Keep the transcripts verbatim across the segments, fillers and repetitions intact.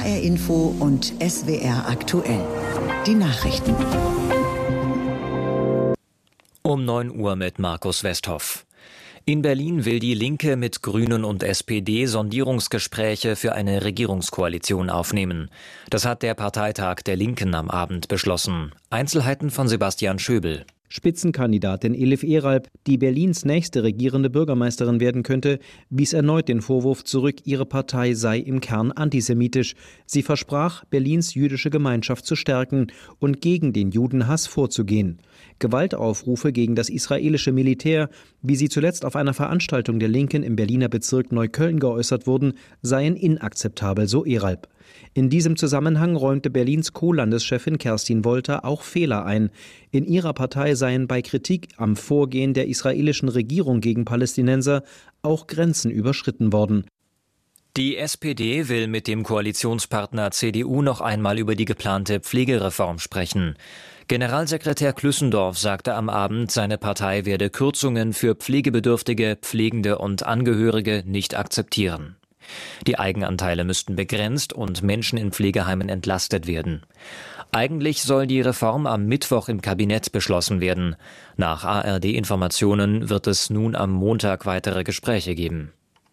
R Info und S W R aktuell. Die Nachrichten. Um neun Uhr mit Markus Westhoff. In Berlin will die Linke mit Grünen und S P D Sondierungsgespräche für eine Regierungskoalition aufnehmen. Das hat der Parteitag der Linken am Abend beschlossen. Einzelheiten von Sebastian Schöbel. Spitzenkandidatin Elif Eralp, die Berlins nächste regierende Bürgermeisterin werden könnte, wies erneut den Vorwurf zurück, ihre Partei sei im Kern antisemitisch. Sie versprach, Berlins jüdische Gemeinschaft zu stärken und gegen den Judenhass vorzugehen. Gewaltaufrufe gegen das israelische Militär, wie sie zuletzt auf einer Veranstaltung der Linken im Berliner Bezirk Neukölln geäußert wurden, seien inakzeptabel, so Eralp. In diesem Zusammenhang räumte Berlins Co-Landeschefin Kerstin Wolter auch Fehler ein. In ihrer Partei seien bei Kritik am Vorgehen der israelischen Regierung gegen Palästinenser auch Grenzen überschritten worden. Die S P D will mit dem Koalitionspartner C D U noch einmal über die geplante Pflegereform sprechen. Generalsekretär Klüssendorf sagte am Abend, seine Partei werde Kürzungen für Pflegebedürftige, Pflegende und Angehörige nicht akzeptieren. Die Eigenanteile müssten begrenzt und Menschen in Pflegeheimen entlastet werden. Eigentlich soll die Reform am Mittwoch im Kabinett beschlossen werden. Nach A R D-Informationen wird es nun am Montag weitere Gespräche geben.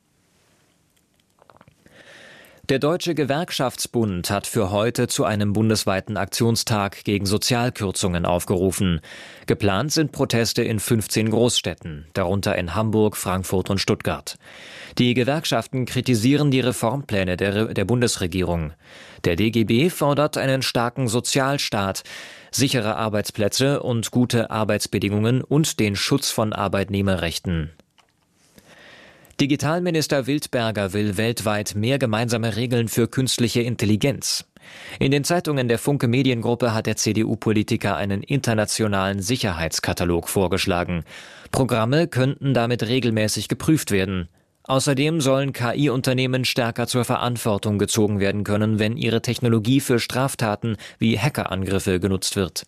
Der Deutsche Gewerkschaftsbund hat für heute zu einem bundesweiten Aktionstag gegen Sozialkürzungen aufgerufen. Geplant sind Proteste in fünfzehn Großstädten, darunter in Hamburg, Frankfurt und Stuttgart. Die Gewerkschaften kritisieren die Reformpläne der, der Bundesregierung. Der D G B fordert einen starken Sozialstaat, sichere Arbeitsplätze und gute Arbeitsbedingungen und den Schutz von Arbeitnehmerrechten. Digitalminister Wildberger will weltweit mehr gemeinsame Regeln für künstliche Intelligenz. In den Zeitungen der Funke Mediengruppe hat der C D U-Politiker einen internationalen Sicherheitskatalog vorgeschlagen. Programme könnten damit regelmäßig geprüft werden. Außerdem sollen K I-Unternehmen stärker zur Verantwortung gezogen werden können, wenn ihre Technologie für Straftaten wie Hackerangriffe genutzt wird.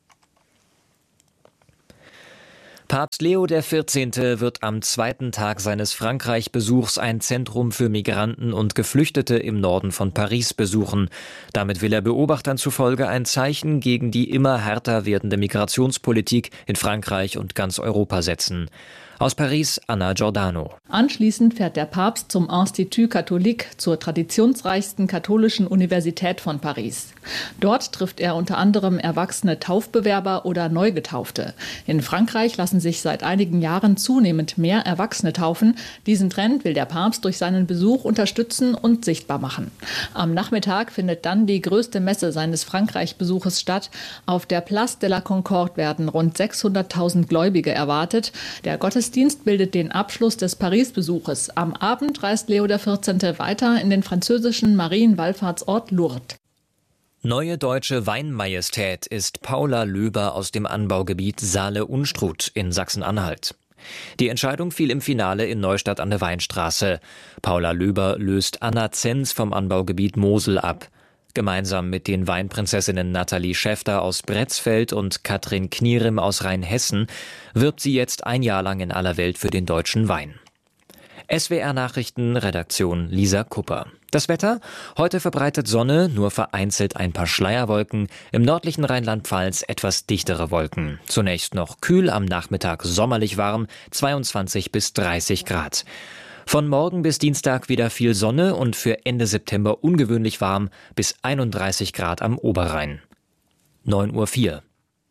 Papst Leo der vierzehnte wird am zweiten Tag seines Frankreich-Besuchs ein Zentrum für Migranten und Geflüchtete im Norden von Paris besuchen. Damit will er Beobachtern zufolge ein Zeichen gegen die immer härter werdende Migrationspolitik in Frankreich und ganz Europa setzen. Aus Paris, Anna Giordano. Anschließend fährt der Papst zum Institut Catholique, zur traditionsreichsten katholischen Universität von Paris. Dort trifft er unter anderem erwachsene Taufbewerber oder Neugetaufte. In Frankreich lassen sich seit einigen Jahren zunehmend mehr Erwachsene taufen. Diesen Trend will der Papst durch seinen Besuch unterstützen und sichtbar machen. Am Nachmittag findet dann die größte Messe seines Frankreich-Besuches statt. Auf der Place de la Concorde werden rund sechshunderttausend Gläubige erwartet. Der Gottesdienst Dienst bildet den Abschluss des Paris-Besuches. Am Abend reist Leo der vierzehnte weiter in den französischen Marienwallfahrtsort Lourdes. Neue deutsche Weinmajestät ist Paula Löber aus dem Anbaugebiet Saale-Unstrut in Sachsen-Anhalt. Die Entscheidung fiel im Finale in Neustadt an der Weinstraße. Paula Löber löst Anna Zenz vom Anbaugebiet Mosel ab. Gemeinsam mit den Weinprinzessinnen Nathalie Schäfter aus Bretzfeld und Katrin Knierim aus Rheinhessen wirbt sie jetzt ein Jahr lang in aller Welt für den deutschen Wein. S W R Nachrichten, Redaktion Lisa Kupper. Das Wetter? Heute verbreitet Sonne, nur vereinzelt ein paar Schleierwolken. Im nördlichen Rheinland-Pfalz etwas dichtere Wolken. Zunächst noch kühl, am Nachmittag sommerlich warm, zweiundzwanzig bis dreißig Grad. Von morgen bis Dienstag wieder viel Sonne und für Ende September ungewöhnlich warm bis einunddreißig Grad am Oberrhein. neun Uhr vier.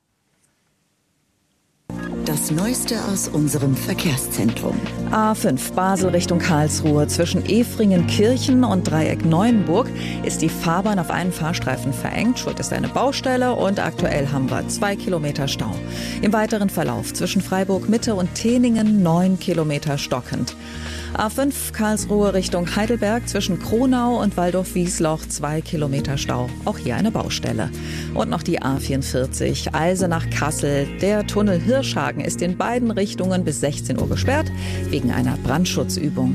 Das Neueste aus unserem Verkehrszentrum. A fünf Basel Richtung Karlsruhe. Zwischen Efringen-Kirchen und Dreieck-Neuenburg ist die Fahrbahn auf einen Fahrstreifen verengt. Schuld ist eine Baustelle und aktuell haben wir zwei Kilometer Stau. Im weiteren Verlauf zwischen Freiburg-Mitte und Teningen neun Kilometer stockend. A fünf Karlsruhe Richtung Heidelberg zwischen Kronau und Waldorf-Wiesloch zwei Kilometer Stau. Auch hier eine Baustelle. Und noch die A vierundvierzig Eisenach-Kassel. Der Tunnel Hirschhagen ist in beiden Richtungen bis sechzehn Uhr gesperrt wegen einer Brandschutzübung.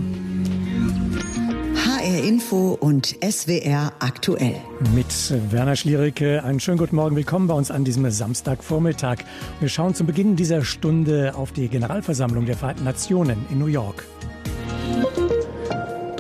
H R Info und S W R aktuell. Mit Werner Schliericke. Einen schönen guten Morgen. Willkommen bei uns an diesem Samstagvormittag. Wir schauen zu Beginn dieser Stunde auf die Generalversammlung der Vereinten Nationen in New York.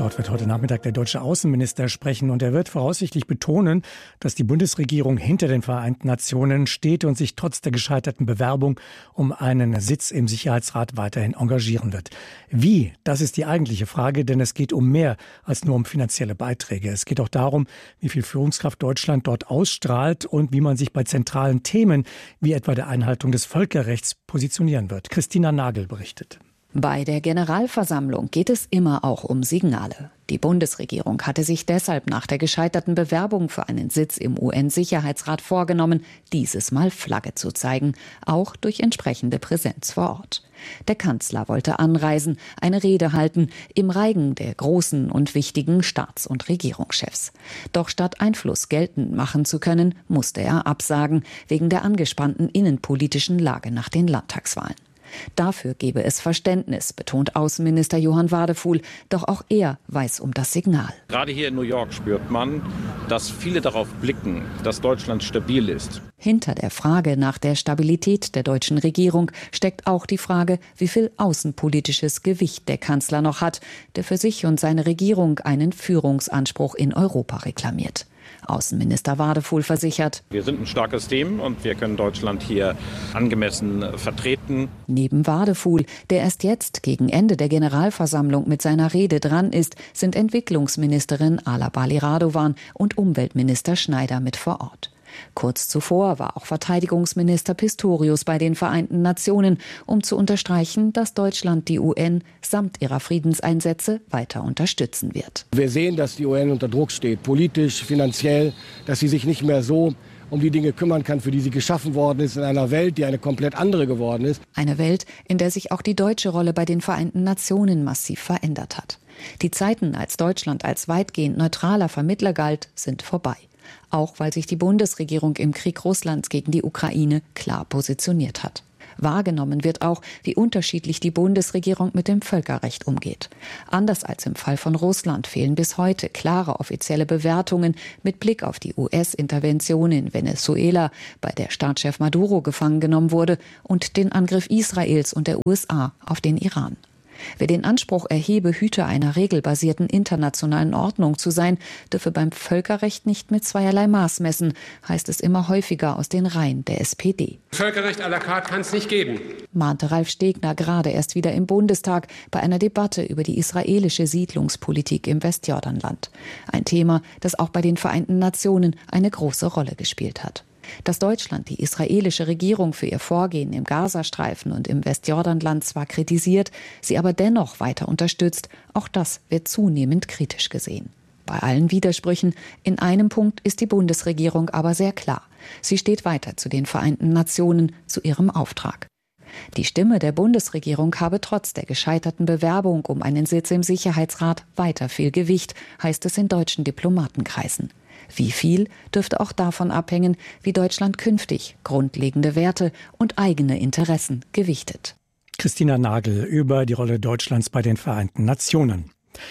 Dort wird heute Nachmittag der deutsche Außenminister sprechen und er wird voraussichtlich betonen, dass die Bundesregierung hinter den Vereinten Nationen steht und sich trotz der gescheiterten Bewerbung um einen Sitz im Sicherheitsrat weiterhin engagieren wird. Wie? Das ist die eigentliche Frage, denn es geht um mehr als nur um finanzielle Beiträge. Es geht auch darum, wie viel Führungskraft Deutschland dort ausstrahlt und wie man sich bei zentralen Themen wie etwa der Einhaltung des Völkerrechts positionieren wird. Christina Nagel berichtet. Bei der Generalversammlung geht es immer auch um Signale. Die Bundesregierung hatte sich deshalb nach der gescheiterten Bewerbung für einen Sitz im U N-Sicherheitsrat vorgenommen, dieses Mal Flagge zu zeigen, auch durch entsprechende Präsenz vor Ort. Der Kanzler wollte anreisen, eine Rede halten, im Reigen der großen und wichtigen Staats- und Regierungschefs. Doch statt Einfluss geltend machen zu können, musste er absagen, wegen der angespannten innenpolitischen Lage nach den Landtagswahlen. Dafür gebe es Verständnis, betont Außenminister Johann Wadefuhl. Doch auch er weiß um das Signal. Gerade hier in New York spürt man, dass viele darauf blicken, dass Deutschland stabil ist. Hinter der Frage nach der Stabilität der deutschen Regierung steckt auch die Frage, wie viel außenpolitisches Gewicht der Kanzler noch hat, der für sich und seine Regierung einen Führungsanspruch in Europa reklamiert. Außenminister Wadefuhl versichert: Wir sind ein starkes Team und wir können Deutschland hier angemessen vertreten. Neben Wadefuhl, der erst jetzt gegen Ende der Generalversammlung mit seiner Rede dran ist, sind Entwicklungsministerin Ala Bali Radovan und Umweltminister Schneider mit vor Ort. Kurz zuvor war auch Verteidigungsminister Pistorius bei den Vereinten Nationen, um zu unterstreichen, dass Deutschland die U N samt ihrer Friedenseinsätze weiter unterstützen wird. Wir sehen, dass die U N unter Druck steht, politisch, finanziell, dass sie sich nicht mehr so um die Dinge kümmern kann, für die sie geschaffen worden ist, in einer Welt, die eine komplett andere geworden ist. Eine Welt, in der sich auch die deutsche Rolle bei den Vereinten Nationen massiv verändert hat. Die Zeiten, als Deutschland als weitgehend neutraler Vermittler galt, sind vorbei. Auch weil sich die Bundesregierung im Krieg Russlands gegen die Ukraine klar positioniert hat. Wahrgenommen wird auch, wie unterschiedlich die Bundesregierung mit dem Völkerrecht umgeht. Anders als im Fall von Russland fehlen bis heute klare offizielle Bewertungen mit Blick auf die U S-Intervention in Venezuela, bei der Staatschef Maduro gefangen genommen wurde, und den Angriff Israels und der U S A auf den Iran. Wer den Anspruch erhebe, Hüter einer regelbasierten internationalen Ordnung zu sein, dürfe beim Völkerrecht nicht mit zweierlei Maß messen, heißt es immer häufiger aus den Reihen der S P D. Völkerrecht à la carte kann es nicht geben, mahnte Ralf Stegner gerade erst wieder im Bundestag bei einer Debatte über die israelische Siedlungspolitik im Westjordanland. Ein Thema, das auch bei den Vereinten Nationen eine große Rolle gespielt hat. Dass Deutschland die israelische Regierung für ihr Vorgehen im Gazastreifen und im Westjordanland zwar kritisiert, sie aber dennoch weiter unterstützt, auch das wird zunehmend kritisch gesehen. Bei allen Widersprüchen, in einem Punkt ist die Bundesregierung aber sehr klar. Sie steht weiter zu den Vereinten Nationen, zu ihrem Auftrag. Die Stimme der Bundesregierung habe trotz der gescheiterten Bewerbung um einen Sitz im Sicherheitsrat weiter viel Gewicht, heißt es in deutschen Diplomatenkreisen. Wie viel, dürfte auch davon abhängen, wie Deutschland künftig grundlegende Werte und eigene Interessen gewichtet. Christina Nagel über die Rolle Deutschlands bei den Vereinten Nationen.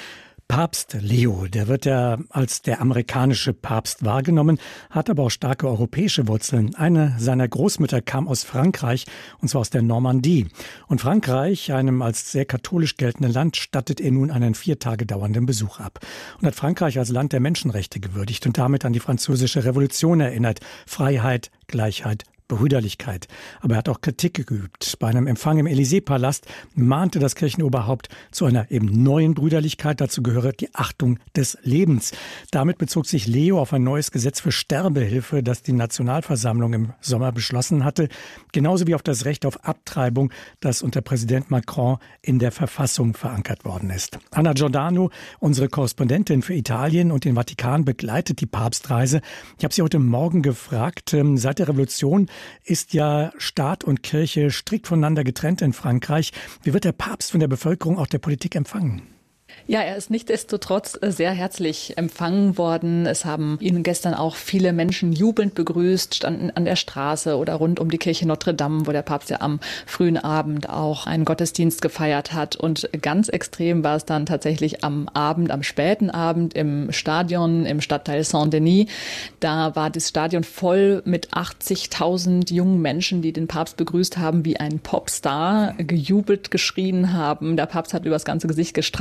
Papst Leo, der wird ja als der amerikanische Papst wahrgenommen, hat aber auch starke europäische Wurzeln. Eine seiner Großmütter kam aus Frankreich, und zwar aus der Normandie. Und Frankreich, einem als sehr katholisch geltenden Land, stattet er nun einen vier Tage dauernden Besuch ab. Und hat Frankreich als Land der Menschenrechte gewürdigt und damit an die französische Revolution erinnert. Freiheit, Gleichheit, Brüderlichkeit. Aber er hat auch Kritik geübt. Bei einem Empfang im Élysée-Palast mahnte das Kirchenoberhaupt zu einer eben neuen Brüderlichkeit. Dazu gehöre die Achtung des Lebens. Damit bezog sich Leo auf ein neues Gesetz für Sterbehilfe, das die Nationalversammlung im Sommer beschlossen hatte. Genauso wie auf das Recht auf Abtreibung, das unter Präsident Macron in der Verfassung verankert worden ist. Anna Giordano, unsere Korrespondentin für Italien und den Vatikan, begleitet die Papstreise. Ich habe sie heute Morgen gefragt, seit der Revolution ist ja Staat und Kirche strikt voneinander getrennt in Frankreich. Wie wird der Papst von der Bevölkerung, auch der Politik empfangen? Ja, er ist nichtsdestotrotz sehr herzlich empfangen worden. Es haben ihn gestern auch viele Menschen jubelnd begrüßt, standen an der Straße oder rund um die Kirche Notre Dame, wo der Papst ja am frühen Abend auch einen Gottesdienst gefeiert hat. Und ganz extrem war es dann tatsächlich am Abend, am späten Abend im Stadion, im Stadtteil Saint-Denis. Da war das Stadion voll mit achtzigtausend jungen Menschen, die den Papst begrüßt haben, wie ein Popstar, gejubelt, geschrien haben. Der Papst hat übers ganze Gesicht gestrahlt.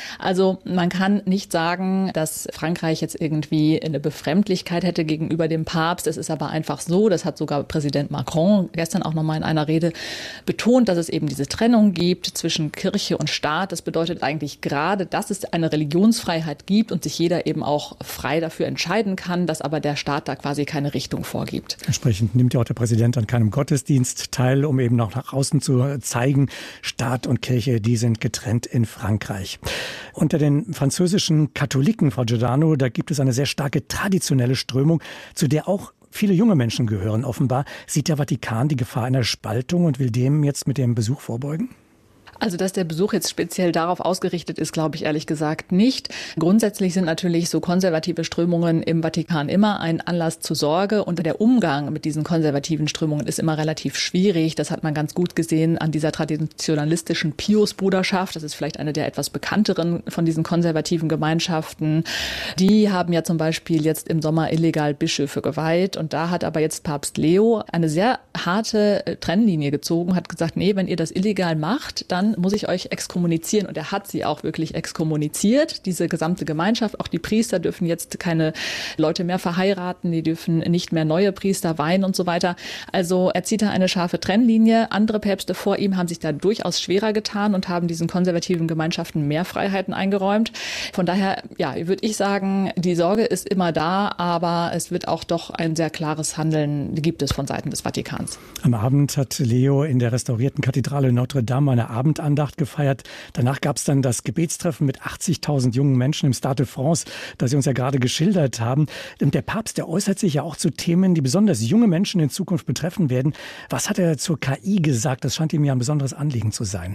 Also man kann nicht sagen, dass Frankreich jetzt irgendwie eine Befremdlichkeit hätte gegenüber dem Papst. Es ist aber einfach so, das hat sogar Präsident Macron gestern auch nochmal in einer Rede betont, dass es eben diese Trennung gibt zwischen Kirche und Staat. Das bedeutet eigentlich gerade, dass es eine Religionsfreiheit gibt und sich jeder eben auch frei dafür entscheiden kann, dass aber der Staat da quasi keine Richtung vorgibt. Entsprechend nimmt ja auch der Präsident an keinem Gottesdienst teil, um eben noch nach außen zu zeigen, Staat und Kirche, die sind getrennt in Frankreich. Unter den französischen Katholiken, Frau Giordano, da gibt es eine sehr starke traditionelle Strömung, zu der auch viele junge Menschen gehören. Offenbar sieht der Vatikan die Gefahr einer Spaltung und will dem jetzt mit dem Besuch vorbeugen? Also, dass der Besuch jetzt speziell darauf ausgerichtet ist, glaube ich ehrlich gesagt nicht. Grundsätzlich sind natürlich so konservative Strömungen im Vatikan immer ein Anlass zur Sorge. Und der Umgang mit diesen konservativen Strömungen ist immer relativ schwierig. Das hat man ganz gut gesehen an dieser traditionalistischen Pius-Bruderschaft. Das ist vielleicht eine der etwas bekannteren von diesen konservativen Gemeinschaften. Die haben ja zum Beispiel jetzt im Sommer illegal Bischöfe geweiht. Und da hat aber jetzt Papst Leo eine sehr harte Trennlinie gezogen, hat gesagt, nee, wenn ihr das illegal macht, dann muss ich euch exkommunizieren. Und er hat sie auch wirklich exkommuniziert. Diese gesamte Gemeinschaft, auch die Priester dürfen jetzt keine Leute mehr verheiraten, die dürfen nicht mehr neue Priester weihen und so weiter. Also er zieht da eine scharfe Trennlinie. Andere Päpste vor ihm haben sich da durchaus schwerer getan und haben diesen konservativen Gemeinschaften mehr Freiheiten eingeräumt. Von daher, ja, würde ich sagen, die Sorge ist immer da, aber es wird auch doch ein sehr klares Handeln, gibt es von Seiten des Vatikans. Am Abend hat Leo in der restaurierten Kathedrale Notre Dame eine Abend Andacht gefeiert. Danach gab es dann das Gebetstreffen mit achtzigtausend jungen Menschen im Stade de France, das Sie uns ja gerade geschildert haben. Und der Papst, der äußert sich ja auch zu Themen, die besonders junge Menschen in Zukunft betreffen werden. Was hat er zur K I gesagt? Das scheint ihm ja ein besonderes Anliegen zu sein.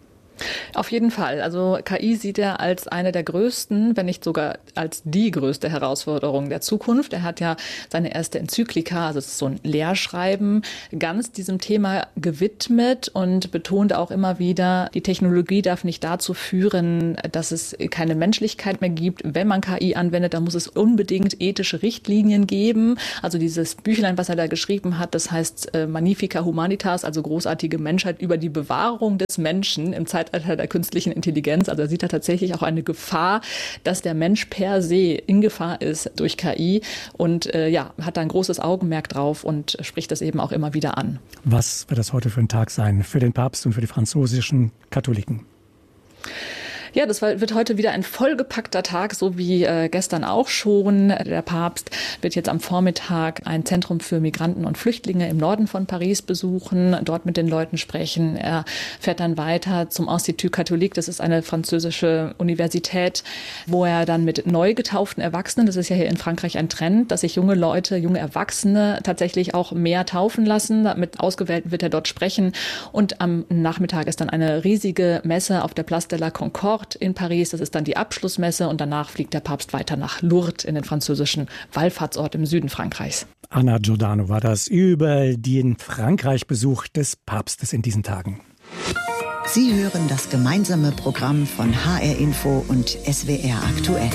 Auf jeden Fall. Also K I sieht er als eine der größten, wenn nicht sogar als die größte Herausforderung der Zukunft. Er hat ja seine erste Enzyklika, also es ist so ein Lehrschreiben, ganz diesem Thema gewidmet und betont auch immer wieder, die Technologie darf nicht dazu führen, dass es keine Menschlichkeit mehr gibt. Wenn man K I anwendet, dann muss es unbedingt ethische Richtlinien geben. Also dieses Büchlein, was er da geschrieben hat, das heißt Magnifica Humanitas, also großartige Menschheit über die Bewahrung des Menschen im Zeitalter der künstlichen Intelligenz. Also er sieht da tatsächlich auch eine Gefahr, dass der Mensch per se in Gefahr ist durch K I und äh, ja, hat da ein großes Augenmerk drauf und spricht das eben auch immer wieder an. Was wird das heute für ein Tag sein für den Papst und für die französischen Katholiken? Ja, das wird heute wieder ein vollgepackter Tag, so wie äh, gestern auch schon. Der Papst wird jetzt am Vormittag ein Zentrum für Migranten und Flüchtlinge im Norden von Paris besuchen, dort mit den Leuten sprechen. Er fährt dann weiter zum Institut Catholique, das ist eine französische Universität, wo er dann mit neu getauften Erwachsenen, das ist ja hier in Frankreich ein Trend, dass sich junge Leute, junge Erwachsene tatsächlich auch mehr taufen lassen. Mit Ausgewählten wird er dort sprechen. Und am Nachmittag ist dann eine riesige Messe auf der Place de la Concorde in Paris. Das ist dann die Abschlussmesse und danach fliegt der Papst weiter nach Lourdes in den französischen Wallfahrtsort im Süden Frankreichs. Anna Giordano war das über den Frankreich-Besuch des Papstes in diesen Tagen. Sie hören das gemeinsame Programm von H R Info und S W R aktuell.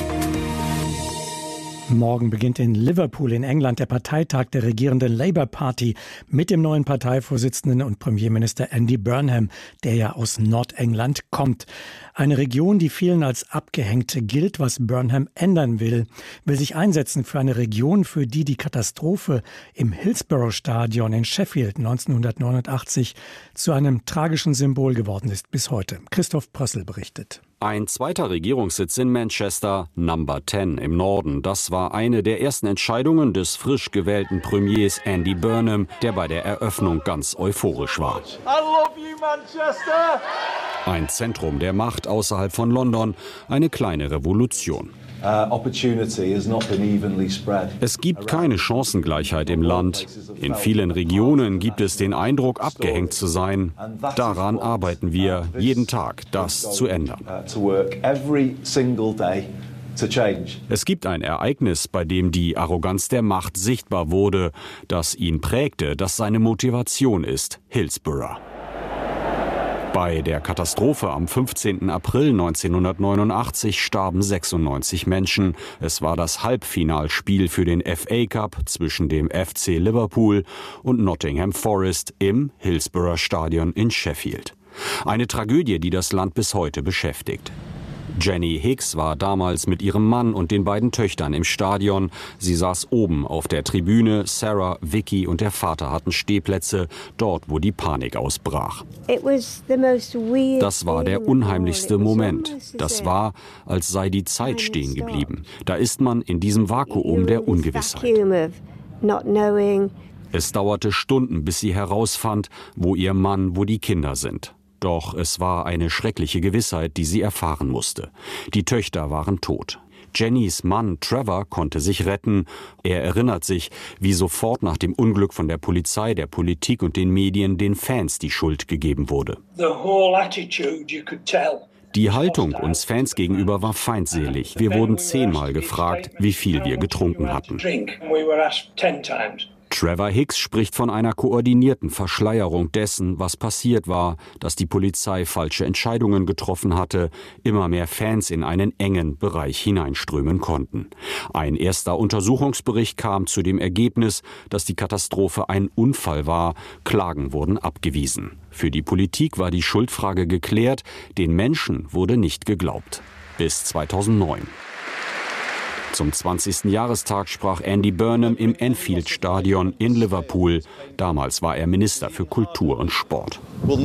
Morgen beginnt in Liverpool in England der Parteitag der regierenden Labour Party mit dem neuen Parteivorsitzenden und Premierminister Andy Burnham, der ja aus Nordengland kommt. Eine Region, die vielen als abgehängt gilt, was Burnham ändern will, will sich einsetzen für eine Region, für die die Katastrophe im Hillsborough-Stadion in Sheffield neunzehnhundertneunundachtzig zu einem tragischen Symbol geworden ist bis heute. Christoph Prössel berichtet. Ein zweiter Regierungssitz in Manchester, Number zehn im Norden. Das war eine der ersten Entscheidungen des frisch gewählten Premiers Andy Burnham, der bei der Eröffnung ganz euphorisch war. I love you, Manchester! Ein Zentrum der Macht außerhalb von London, eine kleine Revolution. Es gibt keine Chancengleichheit im Land. In vielen Regionen gibt es den Eindruck, abgehängt zu sein. Daran arbeiten wir jeden Tag, das zu ändern. Es gibt ein Ereignis, bei dem die Arroganz der Macht sichtbar wurde, das ihn prägte, das seine Motivation ist: Hillsborough. Bei der Katastrophe am fünfzehnten April neunzehnhundertneunundachtzig starben sechsundneunzig Menschen. Es war das Halbfinalspiel für den F A Cup zwischen dem F C Liverpool und Nottingham Forest im Hillsborough Stadion in Sheffield. Eine Tragödie, die das Land bis heute beschäftigt. Jenny Hicks war damals mit ihrem Mann und den beiden Töchtern im Stadion. Sie saß oben auf der Tribüne. Sarah, Vicky und der Vater hatten Stehplätze, dort, wo die Panik ausbrach. Das war der unheimlichste Moment. Das war, als sei die Zeit stehen geblieben. Da ist man in diesem Vakuum der Ungewissheit. Es dauerte Stunden, bis sie herausfand, wo ihr Mann, wo die Kinder sind. Doch es war eine schreckliche Gewissheit, die sie erfahren musste. Die Töchter waren tot. Jennys Mann Trevor konnte sich retten. Er erinnert sich, wie sofort nach dem Unglück von der Polizei, der Politik und den Medien den Fans die Schuld gegeben wurde. Die Haltung uns Fans gegenüber war feindselig. Wir wurden zehnmal gefragt, wie viel wir getrunken hatten. Trevor Hicks spricht von einer koordinierten Verschleierung dessen, was passiert war, dass die Polizei falsche Entscheidungen getroffen hatte, immer mehr Fans in einen engen Bereich hineinströmen konnten. Ein erster Untersuchungsbericht kam zu dem Ergebnis, dass die Katastrophe ein Unfall war. Klagen wurden abgewiesen. Für die Politik war die Schuldfrage geklärt, den Menschen wurde nicht geglaubt. Bis zweitausendneun. Zum zwanzigsten Jahrestag sprach Andy Burnham im Anfield-Stadion in Liverpool. Damals war er Minister für Kultur und Sport.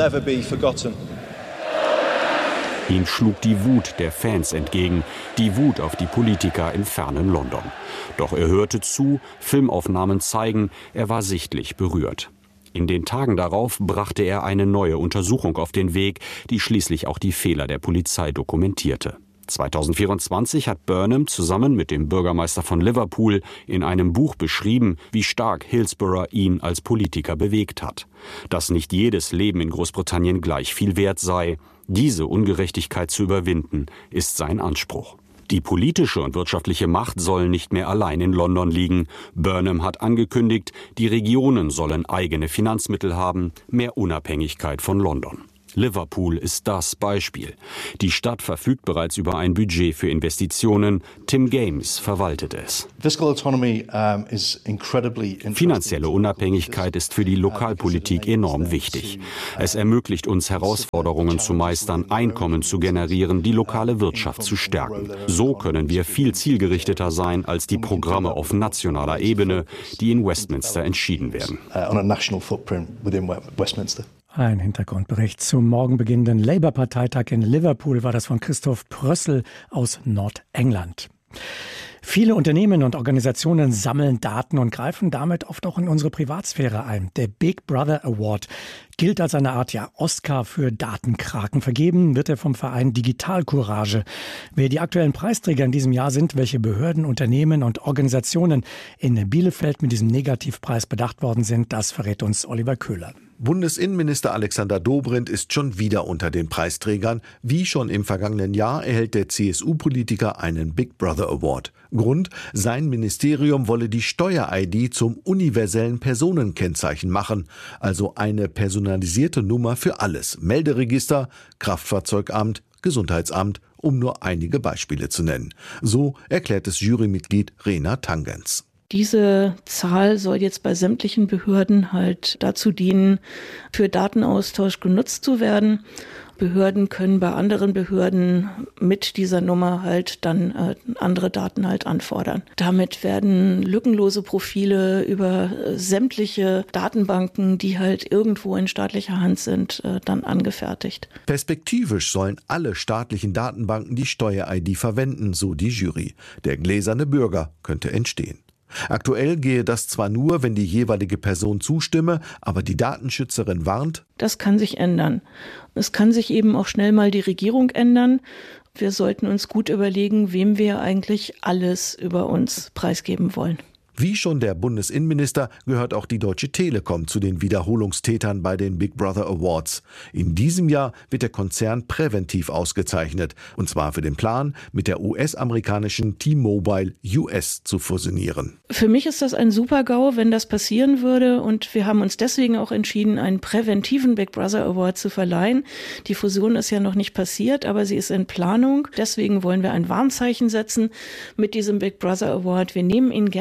Ihm schlug die Wut der Fans entgegen, die Wut auf die Politiker im fernen London. Doch er hörte zu, Filmaufnahmen zeigen, er war sichtlich berührt. In den Tagen darauf brachte er eine neue Untersuchung auf den Weg, die schließlich auch die Fehler der Polizei dokumentierte. zweitausendvierundzwanzig hat Burnham zusammen mit dem Bürgermeister von Liverpool in einem Buch beschrieben, wie stark Hillsborough ihn als Politiker bewegt hat. Dass nicht jedes Leben in Großbritannien gleich viel wert sei, diese Ungerechtigkeit zu überwinden, ist sein Anspruch. Die politische und wirtschaftliche Macht sollen nicht mehr allein in London liegen. Burnham hat angekündigt, die Regionen sollen eigene Finanzmittel haben, mehr Unabhängigkeit von London. Liverpool ist das Beispiel. Die Stadt verfügt bereits über ein Budget für Investitionen. Tim Games verwaltet es. Finanzielle Unabhängigkeit ist für die Lokalpolitik enorm wichtig. Es ermöglicht uns, Herausforderungen zu meistern, Einkommen zu generieren, die lokale Wirtschaft zu stärken. So können wir viel zielgerichteter sein als die Programme auf nationaler Ebene, die in Westminster entschieden werden. Ein Hintergrundbericht zum morgen beginnenden Labour-Parteitag in Liverpool war das von Christoph Prössl aus Nordengland. Viele Unternehmen und Organisationen sammeln Daten und greifen damit oft auch in unsere Privatsphäre ein. Der Big Brother Award gilt als eine Art ja, Oscar für Datenkraken. Vergeben wird er vom Verein Digital Courage. Wer die aktuellen Preisträger in diesem Jahr sind, welche Behörden, Unternehmen und Organisationen in Bielefeld mit diesem Negativpreis bedacht worden sind, das verrät uns Oliver Köhler. Bundesinnenminister Alexander Dobrindt ist schon wieder unter den Preisträgern. Wie schon im vergangenen Jahr erhält der C S U-Politiker einen Big Brother Award. Grund: sein Ministerium wolle die Steuer-I D zum universellen Personenkennzeichen machen. Also eine personalisierte Nummer für alles. Melderegister, Kraftfahrzeugamt, Gesundheitsamt, um nur einige Beispiele zu nennen. So erklärt es Jurymitglied Rena Tangens. Diese Zahl soll jetzt bei sämtlichen Behörden halt dazu dienen, für Datenaustausch genutzt zu werden. Behörden können bei anderen Behörden mit dieser Nummer halt dann äh, andere Daten halt anfordern. Damit werden lückenlose Profile über äh, sämtliche Datenbanken, die halt irgendwo in staatlicher Hand sind, äh, dann angefertigt. Perspektivisch sollen alle staatlichen Datenbanken die Steuer-I D verwenden, so die Jury. Der gläserne Bürger könnte entstehen. Aktuell gehe das zwar nur, wenn die jeweilige Person zustimme, aber die Datenschützerin warnt: Das kann sich ändern. Es kann sich eben auch schnell mal die Regierung ändern. Wir sollten uns gut überlegen, wem wir eigentlich alles über uns preisgeben wollen. Wie schon der Bundesinnenminister gehört auch die Deutsche Telekom zu den Wiederholungstätern bei den Big Brother Awards. In diesem Jahr wird der Konzern präventiv ausgezeichnet, und zwar für den Plan, mit der U S-amerikanischen T-Mobile U S zu fusionieren. Für mich ist das ein Super-GAU, wenn das passieren würde, und wir haben uns deswegen auch entschieden, einen präventiven Big Brother Award zu verleihen. Die Fusion ist ja noch nicht passiert, aber sie ist in Planung. Deswegen wollen wir ein Warnzeichen setzen mit diesem Big Brother Award. Wir nehmen ihn gerne zurück.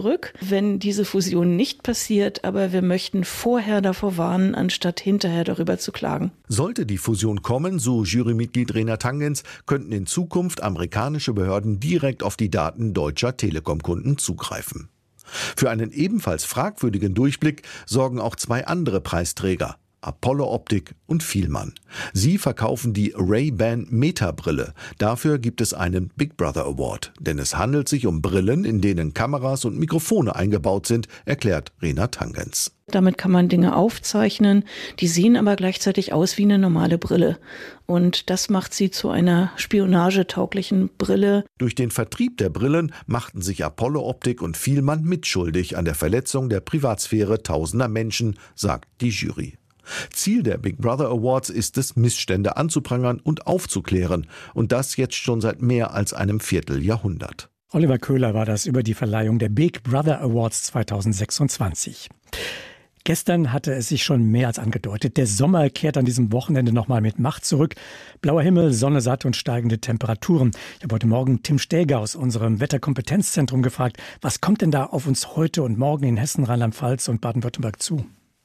zurück, wenn diese Fusion nicht passiert. Aber wir möchten vorher davor warnen, anstatt hinterher darüber zu klagen. Sollte die Fusion kommen, so Jurymitglied Rena Tangens, könnten in Zukunft amerikanische Behörden direkt auf die Daten deutscher Telekom-Kunden zugreifen. Für einen ebenfalls fragwürdigen Durchblick sorgen auch zwei andere Preisträger, Apollo Optik und Vielmann. Sie verkaufen die Ray-Ban Meta-Brille. Dafür gibt es einen Big Brother Award. Denn es handelt sich um Brillen, in denen Kameras und Mikrofone eingebaut sind, erklärt Rena Tangens. Damit kann man Dinge aufzeichnen, die sehen aber gleichzeitig aus wie eine normale Brille. Und das macht sie zu einer spionagetauglichen Brille. Durch den Vertrieb der Brillen machten sich Apollo Optik und Vielmann mitschuldig an der Verletzung der Privatsphäre tausender Menschen, sagt die Jury. Ziel der Big Brother Awards ist es, Missstände anzuprangern und aufzuklären. Und das jetzt schon seit mehr als einem Vierteljahrhundert. Oliver Köhler war das über die Verleihung der Big Brother Awards zweitausendsechsundzwanzig. Gestern hatte es sich schon mehr als angedeutet. Der Sommer kehrt an diesem Wochenende nochmal mit Macht zurück. Blauer Himmel, Sonne satt und steigende Temperaturen. Ich habe heute Morgen Tim Stäger aus unserem Wetterkompetenzzentrum gefragt, was kommt denn da auf uns heute und morgen in Hessen, Rheinland-Pfalz und Baden-Württemberg zu?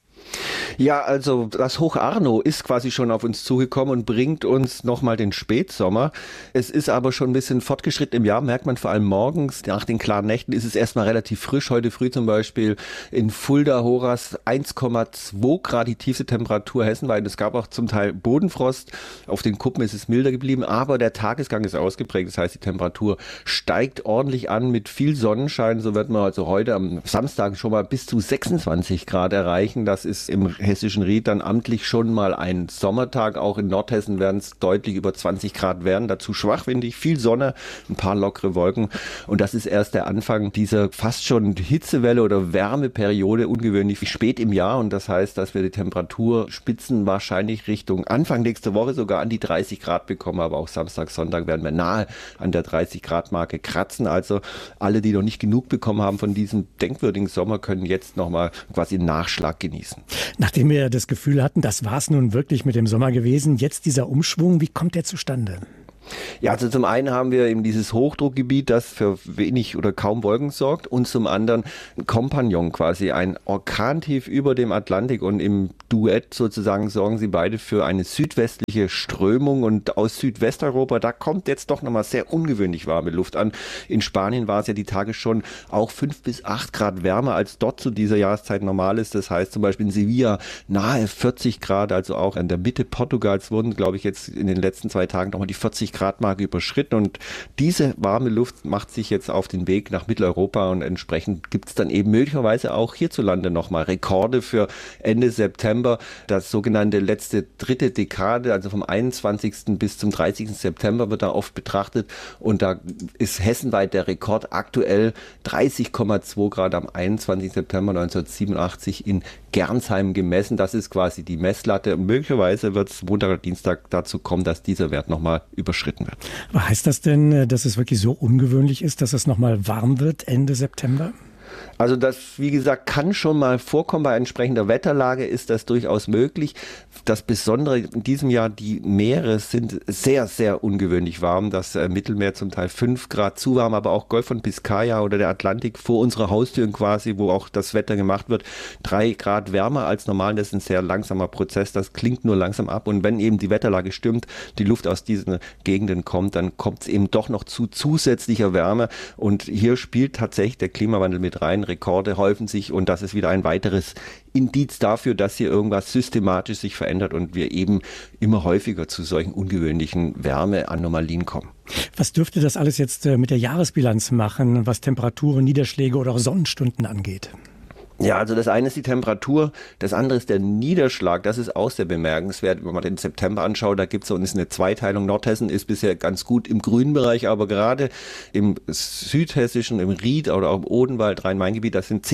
Ja, also das Hoch Arno ist quasi schon auf uns zugekommen und bringt uns nochmal den Spätsommer. Es ist aber schon ein bisschen fortgeschritten im Jahr, merkt man vor allem morgens. Nach den klaren Nächten ist es erstmal relativ frisch. Heute früh zum Beispiel in Fulda, Horas eins Komma zwei Grad die tiefste Temperatur hessenweit. Es gab auch zum Teil Bodenfrost. Auf den Kuppen ist es milder geblieben, aber der Tagesgang ist ausgeprägt. Das heißt, die Temperatur steigt ordentlich an mit viel Sonnenschein. So wird man also heute am Samstag schon mal bis zu sechsundzwanzig Grad erreichen. Das ist im hessischen Ried dann amtlich schon mal ein Sommertag. Auch in Nordhessen werden es deutlich über zwanzig Grad werden. Dazu schwachwindig, viel Sonne, ein paar lockere Wolken. Und das ist erst der Anfang dieser fast schon Hitzewelle oder Wärmeperiode, ungewöhnlich spät im Jahr. Und das heißt, dass wir die Temperaturspitzen wahrscheinlich Richtung Anfang nächste Woche sogar an die dreißig Grad bekommen. Aber auch Samstag, Sonntag werden wir nahe an der dreißig Grad Marke kratzen. Also alle, die noch nicht genug bekommen haben von diesem denkwürdigen Sommer, können jetzt nochmal quasi einen Nachschlag genießen. Nachdem wir das Gefühl hatten, das war es nun wirklich mit dem Sommer gewesen, jetzt dieser Umschwung, wie kommt der zustande? Ja, also zum einen haben wir eben dieses Hochdruckgebiet, das für wenig oder kaum Wolken sorgt, und zum anderen ein Kompagnon, quasi ein Orkantief über dem Atlantik, und im Duett sozusagen sorgen sie beide für eine südwestliche Strömung, und aus Südwesteuropa, da kommt jetzt doch nochmal sehr ungewöhnlich warme Luft an. In Spanien war es ja die Tage schon auch fünf bis acht Grad wärmer, als dort zu dieser Jahreszeit normal ist. Das heißt zum Beispiel in Sevilla nahe vierzig Grad, also auch in der Mitte Portugals wurden, glaube ich, jetzt in den letzten zwei Tagen nochmal die vierzig Grad Marke überschritten, und diese warme Luft macht sich jetzt auf den Weg nach Mitteleuropa, und entsprechend gibt es dann eben möglicherweise auch hierzulande nochmal Rekorde für Ende September. Das sogenannte letzte dritte Dekade, also vom einundzwanzigsten bis zum dreißigsten September wird da oft betrachtet, und da ist hessenweit der Rekord aktuell dreißig Komma zwei Grad am einundzwanzigsten September neunzehnhundertsiebenundachtzig in Gernsheim gemessen. Das ist quasi die Messlatte. Möglicherweise wird es Montag oder Dienstag dazu kommen, dass dieser Wert nochmal überschritten wird. Aber heißt das denn, dass es wirklich so ungewöhnlich ist, dass es nochmal warm wird Ende September? Also das, wie gesagt, kann schon mal vorkommen. Bei entsprechender Wetterlage ist das durchaus möglich. Das Besondere in diesem Jahr, die Meere sind sehr, sehr ungewöhnlich warm. Das äh, Mittelmeer zum Teil fünf Grad zu warm, aber auch Golf von Biskaya oder der Atlantik vor unserer Haustüren quasi, wo auch das Wetter gemacht wird, drei Grad wärmer als normal. Das ist ein sehr langsamer Prozess. Das klingt nur langsam ab. Und wenn eben die Wetterlage stimmt, die Luft aus diesen Gegenden kommt, dann kommt es eben doch noch zu zusätzlicher Wärme. Und hier spielt tatsächlich der Klimawandel mit rein. Rekorde häufen sich, und das ist wieder ein weiteres Indiz dafür, dass hier irgendwas systematisch sich verändert und wir eben immer häufiger zu solchen ungewöhnlichen Wärmeanomalien kommen. Was dürfte das alles jetzt mit der Jahresbilanz machen, was Temperaturen, Niederschläge oder auch Sonnenstunden angeht? Ja, also das eine ist die Temperatur, das andere ist der Niederschlag. Das ist auch sehr bemerkenswert, wenn man den September anschaut. Da gibt es so eine Zweiteilung. Nordhessen ist bisher ganz gut im grünen Bereich, aber gerade im südhessischen, im Ried oder auch im Odenwald, Rhein-Main-Gebiet, das sind zehn bis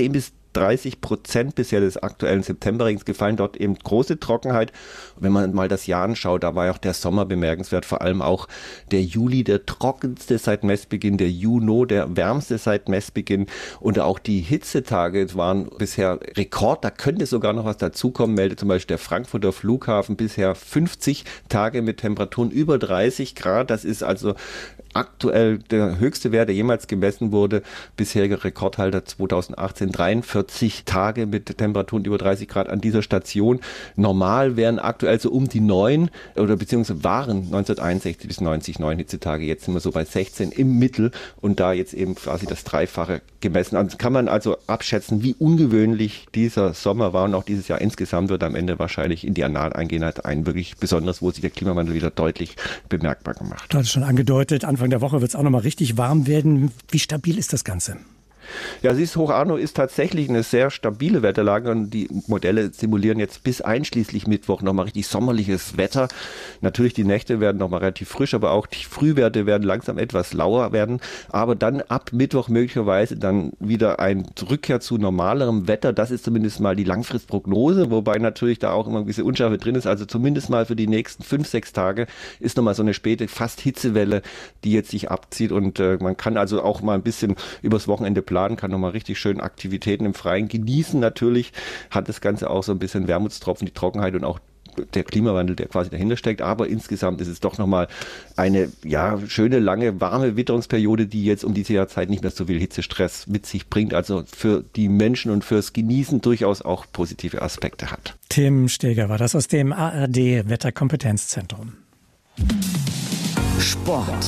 dreißig Prozent bisher des aktuellen Septemberregens gefallen, dort eben große Trockenheit. Wenn man mal das Jahr anschaut, da war ja auch der Sommer bemerkenswert, vor allem auch der Juli, der trockenste seit Messbeginn, der Juni, der wärmste seit Messbeginn und auch die Hitzetage waren bisher Rekord, da könnte sogar noch was dazukommen, meldet zum Beispiel der Frankfurter Flughafen bisher fünfzig Tage mit Temperaturen über dreißig Grad, das ist also aktuell der höchste Wert, der jemals gemessen wurde, bisheriger Rekordhalter zweitausendachtzehn, dreiundvierzig Tage mit Temperaturen über dreißig Grad an dieser Station. Normal wären aktuell so um die neun oder beziehungsweise waren neunzehnhunderteinundsechzig bis neunzig neun Hitzetage. Jetzt sind wir so bei sechzehn im Mittel und da jetzt eben quasi das Dreifache gemessen. Also kann man also abschätzen, wie ungewöhnlich dieser Sommer war und auch dieses Jahr insgesamt wird am Ende wahrscheinlich in die Annalen eingehen, als ein wirklich besonderes, wo sich der Klimawandel wieder deutlich bemerkbar gemacht. Du hast es schon angedeutet, Anfang der Woche wird es auch noch mal richtig warm werden. Wie stabil ist das Ganze? Ja, Sis Hoch Arno ist tatsächlich eine sehr stabile Wetterlage und die Modelle simulieren jetzt bis einschließlich Mittwoch nochmal richtig sommerliches Wetter. Natürlich die Nächte werden nochmal relativ frisch, aber auch die Frühwerte werden langsam etwas lauer werden. Aber dann ab Mittwoch möglicherweise dann wieder ein Rückkehr zu normalerem Wetter. Das ist zumindest mal die Langfristprognose, wobei natürlich da auch immer ein bisschen Unschärfe drin ist. Also zumindest mal für die nächsten fünf, sechs Tage ist nochmal so eine späte fast Hitzewelle, die jetzt sich abzieht und äh, man kann also auch mal ein bisschen übers Wochenende planen, kann nochmal richtig schön Aktivitäten im Freien genießen. Natürlich hat das Ganze auch so ein bisschen Wermutstropfen, die Trockenheit und auch der Klimawandel, der quasi dahinter steckt. Aber insgesamt ist es doch nochmal eine ja, schöne, lange, warme Witterungsperiode, die jetzt um diese Jahrzeit nicht mehr so viel Hitzestress mit sich bringt. Also für die Menschen und fürs Genießen durchaus auch positive Aspekte hat. Tim Steger war das aus dem A R D Wetterkompetenzzentrum. Sport.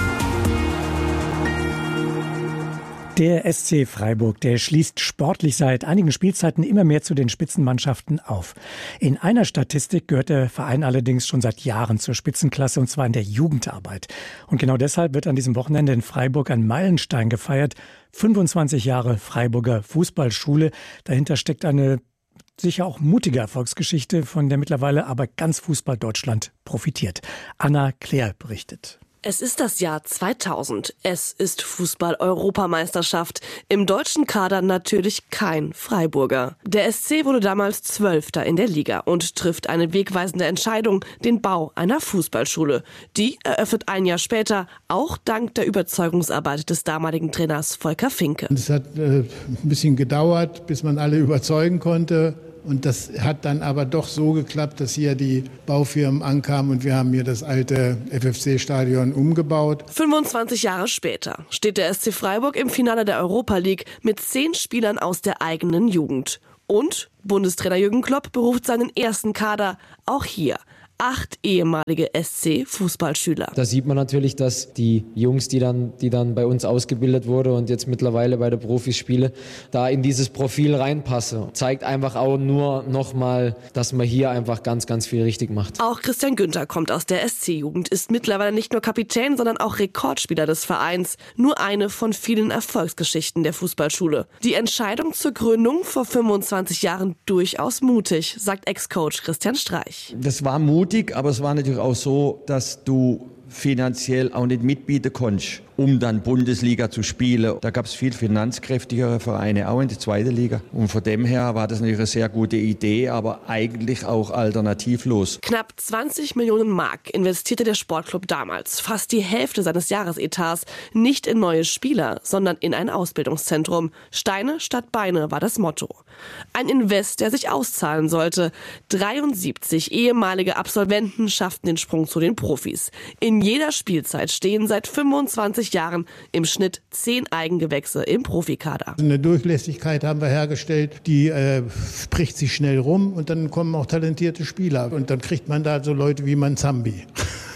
Der S C Freiburg, der schließt sportlich seit einigen Spielzeiten immer mehr zu den Spitzenmannschaften auf. In einer Statistik gehört der Verein allerdings schon seit Jahren zur Spitzenklasse, und zwar in der Jugendarbeit. Und genau deshalb wird an diesem Wochenende in Freiburg ein Meilenstein gefeiert. fünfundzwanzig Jahre Freiburger Fußballschule. Dahinter steckt eine sicher auch mutige Erfolgsgeschichte, von der mittlerweile aber ganz Fußball-Deutschland profitiert. Anna Klär berichtet. Es ist das Jahr zweitausend. Es ist Fußball-Europameisterschaft. Im deutschen Kader natürlich kein Freiburger. Der S C wurde damals Zwölfter in der Liga und trifft eine wegweisende Entscheidung, den Bau einer Fußballschule. Die eröffnet ein Jahr später, auch dank der Überzeugungsarbeit des damaligen Trainers Volker Finke. Es hat äh, ein bisschen gedauert, bis man alle überzeugen konnte. Und das hat dann aber doch so geklappt, dass hier die Baufirmen ankamen und wir haben hier das alte F F C-Stadion umgebaut. fünfundzwanzig Jahre später steht der S C Freiburg im Finale der Europa League mit zehn Spielern aus der eigenen Jugend. Und Bundestrainer Jürgen Klopp beruft seinen ersten Kader auch hier. Acht ehemalige S C-Fußballschüler. Da sieht man natürlich, dass die Jungs, die dann, die dann bei uns ausgebildet wurden und jetzt mittlerweile bei den Profis spielen, da in dieses Profil reinpassen. Zeigt einfach auch nur nochmal, dass man hier einfach ganz, ganz viel richtig macht. Auch Christian Günther kommt aus der S C-Jugend, ist mittlerweile nicht nur Kapitän, sondern auch Rekordspieler des Vereins. Nur eine von vielen Erfolgsgeschichten der Fußballschule. Die Entscheidung zur Gründung vor fünfundzwanzig Jahren durchaus mutig, sagt Ex-Coach Christian Streich. Das war mutig. Aber es war natürlich auch so, dass du finanziell auch nicht mitbieten konntest, um dann Bundesliga zu spielen. Da gab es viel finanzkräftigere Vereine, auch in der zweiten Liga. Und von dem her war das natürlich eine sehr gute Idee, aber eigentlich auch alternativlos. Knapp zwanzig Millionen Mark investierte der Sportclub damals, fast die Hälfte seines Jahresetats, nicht in neue Spieler, sondern in ein Ausbildungszentrum. Steine statt Beine war das Motto. Ein Invest, der sich auszahlen sollte. dreiundsiebzig ehemalige Absolventen schafften den Sprung zu den Profis. In jeder Spielzeit stehen seit fünfundzwanzig Jahren im Schnitt zehn Eigengewächse im Profikader. Eine Durchlässigkeit haben wir hergestellt, die äh, spricht sich schnell rum und dann kommen auch talentierte Spieler. Und dann kriegt man da so Leute wie Manzambi.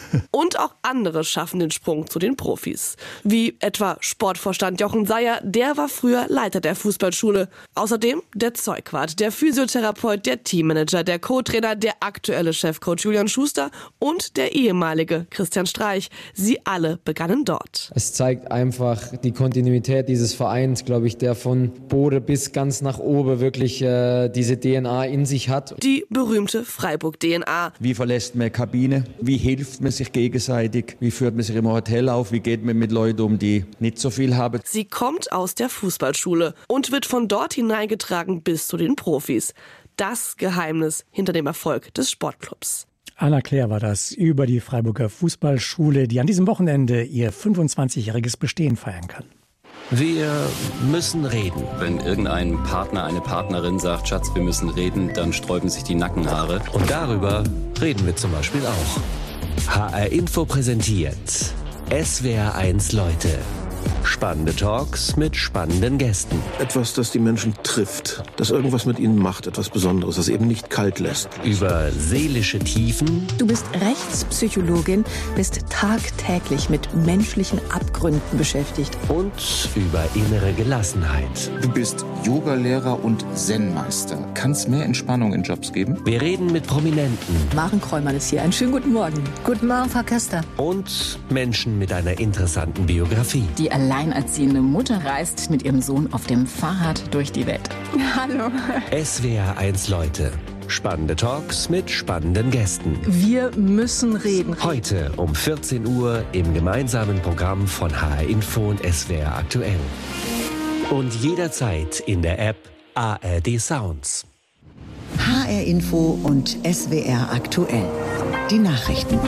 Und auch andere schaffen den Sprung zu den Profis. Wie etwa Sportvorstand Jochen Seyer, der war früher Leiter der Fußballschule. Außerdem der Zeugwart, der Physiotherapeut, der Teammanager, der Co-Trainer, der aktuelle Chefcoach Julian Schuster und der ehemalige Christian Streich. Sie alle begannen dort. Es zeigt einfach die Kontinuität dieses Vereins, glaube ich, der von Bode bis ganz nach oben wirklich äh, diese D N A in sich hat. Die berühmte Freiburg-D N A. Wie verlässt man Kabine? Wie hilft man sich gegenseitig? Wie führt man sich im Hotel auf? Wie geht man mit Leuten um, die nicht so viel haben? Sie kommt aus der Fußballschule und wird von dort hineingetragen bis zu den Profis. Das Geheimnis hinter dem Erfolg des Sportclubs. Anna Claire war das über die Freiburger Fußballschule, die an diesem Wochenende ihr fünfundzwanzigjähriges Bestehen feiern kann. Wir müssen reden. Wenn irgendein Partner, eine Partnerin sagt, Schatz, wir müssen reden, dann sträuben sich die Nackenhaare. Und darüber reden wir zum Beispiel auch. H R Info präsentiert S W R eins Leute. Spannende Talks mit spannenden Gästen. Etwas, das die Menschen trifft, das irgendwas mit ihnen macht, etwas Besonderes, das eben nicht kalt lässt. Über seelische Tiefen. Du bist Rechtspsychologin, bist tagtäglich mit menschlichen Abgründen beschäftigt. Und über innere Gelassenheit. Du bist Yogalehrer und Zen-Meister. Kann es mehr Entspannung in Jobs geben? Wir reden mit Prominenten. Maren Kräumann ist hier. Einen schönen guten Morgen. Guten Morgen, Frau Köster. Und Menschen mit einer interessanten Biografie. Die alleinerziehende Mutter reist mit ihrem Sohn auf dem Fahrrad durch die Welt. Hallo. S W R eins Leute. Spannende Talks mit spannenden Gästen. Wir müssen reden. Heute um vierzehn Uhr im gemeinsamen Programm von H R Info und S W R Aktuell. Und jederzeit in der App A R D Sounds. H R Info und S W R Aktuell. Die Nachrichten.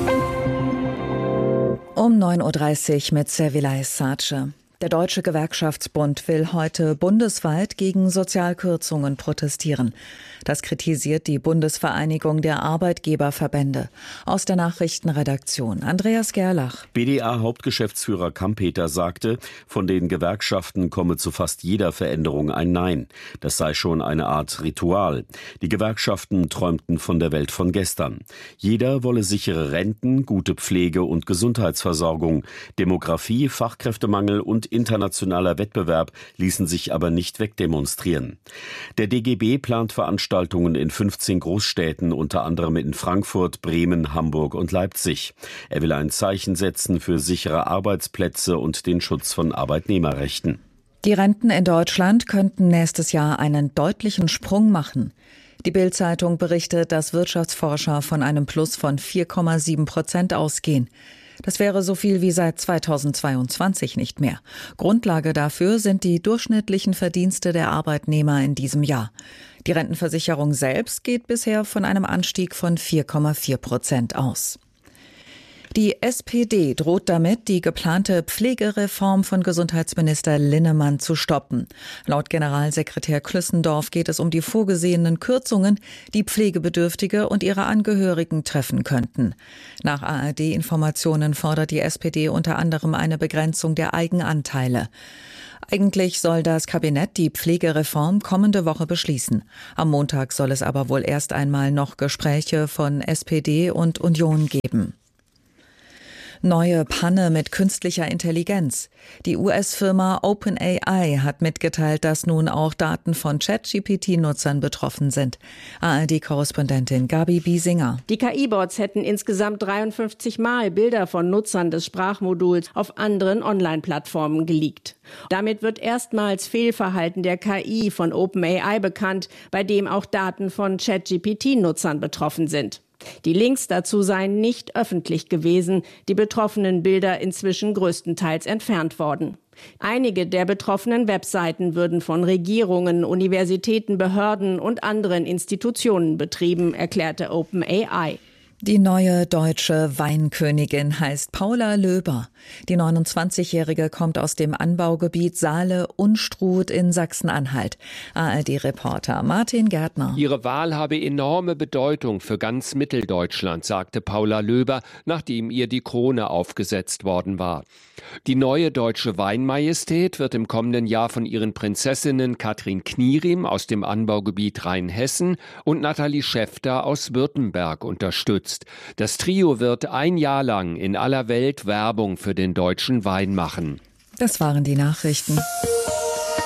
Um neun Uhr dreißig mit Servilay Sace. Der Deutsche Gewerkschaftsbund will heute bundesweit gegen Sozialkürzungen protestieren. Das kritisiert die Bundesvereinigung der Arbeitgeberverbände. Aus der Nachrichtenredaktion Andreas Gerlach. B D A-Hauptgeschäftsführer Kampeter sagte, von den Gewerkschaften komme zu fast jeder Veränderung ein Nein. Das sei schon eine Art Ritual. Die Gewerkschaften träumten von der Welt von gestern. Jeder wolle sichere Renten, gute Pflege und Gesundheitsversorgung. Demografie, Fachkräftemangel und internationaler Wettbewerb ließen sich aber nicht wegdemonstrieren. Der D G B plant Veranstaltungen in fünfzehn Großstädten, unter anderem in Frankfurt, Bremen, Hamburg und Leipzig. Er will ein Zeichen setzen für sichere Arbeitsplätze und den Schutz von Arbeitnehmerrechten. Die Renten in Deutschland könnten nächstes Jahr einen deutlichen Sprung machen. Die Bild-Zeitung berichtet, dass Wirtschaftsforscher von einem Plus von vier Komma sieben Prozent ausgehen. Das wäre so viel wie seit zweitausendzweiundzwanzig nicht mehr. Grundlage dafür sind die durchschnittlichen Verdienste der Arbeitnehmer in diesem Jahr. Die Rentenversicherung selbst geht bisher von einem Anstieg von vier Komma vier Prozent aus. Die S P D droht damit, die geplante Pflegereform von Gesundheitsminister Linnemann zu stoppen. Laut Generalsekretär Klüssendorf geht es um die vorgesehenen Kürzungen, die Pflegebedürftige und ihre Angehörigen treffen könnten. Nach A R D-Informationen fordert die S P D unter anderem eine Begrenzung der Eigenanteile. Eigentlich soll das Kabinett die Pflegereform kommende Woche beschließen. Am Montag soll es aber wohl erst einmal noch Gespräche von S P D und Union geben. Neue Panne mit künstlicher Intelligenz. Die U S-Firma OpenAI hat mitgeteilt, dass nun auch Daten von ChatGPT-Nutzern betroffen sind. A R D-Korrespondentin Gabi Biesinger. Die K I-Bots hätten insgesamt dreiundfünfzig Mal Bilder von Nutzern des Sprachmoduls auf anderen Online-Plattformen geleakt. Damit wird erstmals Fehlverhalten der K I von OpenAI bekannt, bei dem auch Daten von ChatGPT-Nutzern betroffen sind. Die Links dazu seien nicht öffentlich gewesen, die betroffenen Bilder inzwischen größtenteils entfernt worden. Einige der betroffenen Webseiten würden von Regierungen, Universitäten, Behörden und anderen Institutionen betrieben, erklärte OpenAI. Die neue deutsche Weinkönigin heißt Paula Löber. Die neunundzwanzigjährige kommt aus dem Anbaugebiet Saale-Unstrut in Sachsen-Anhalt. A R D-Reporter Martin Gärtner. Ihre Wahl habe enorme Bedeutung für ganz Mitteldeutschland, sagte Paula Löber, nachdem ihr die Krone aufgesetzt worden war. Die neue deutsche Weinmajestät wird im kommenden Jahr von ihren Prinzessinnen Katrin Knierim aus dem Anbaugebiet Rheinhessen und Nathalie Schäfter aus Württemberg unterstützt. Das Trio wird ein Jahr lang in aller Welt Werbung für den deutschen Wein machen. Das waren die Nachrichten.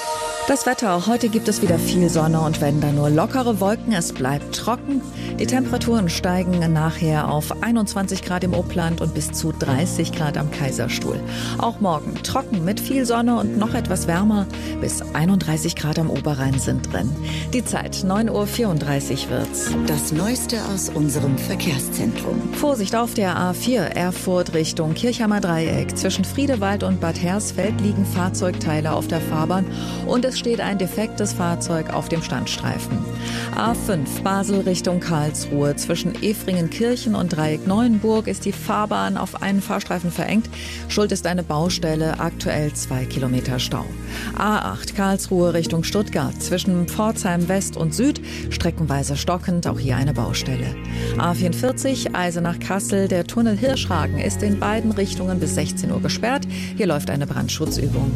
Das Wetter. Heute gibt es wieder viel Sonne und wenn dann nur lockere Wolken. Es bleibt trocken. Die Temperaturen steigen nachher auf einundzwanzig Grad im Oppland und bis zu dreißig Grad am Kaiserstuhl. Auch morgen trocken mit viel Sonne und noch etwas wärmer. Bis einunddreißig Grad am Oberrhein sind drin. Die Zeit neun Uhr vierunddreißig wird's. Das Neueste aus unserem Verkehrszentrum. Vorsicht auf der A vier Erfurt Richtung Kirchheimer Dreieck. Zwischen Friedewald und Bad Hersfeld liegen Fahrzeugteile auf der Fahrbahn und es steht ein defektes Fahrzeug auf dem Standstreifen. A fünf Basel Richtung Karlsruhe. Zwischen Efringenkirchen und Dreieck-Neuenburg ist die Fahrbahn auf einen Fahrstreifen verengt. Schuld ist eine Baustelle, aktuell zwei Kilometer Stau. A acht Karlsruhe Richtung Stuttgart. Zwischen Pforzheim West und Süd streckenweise stockend, auch hier eine Baustelle. A vierundvierzig Eisenach-Kassel. Der Tunnel Hirschhagen ist in beiden Richtungen bis sechzehn Uhr gesperrt. Hier läuft eine Brandschutzübung.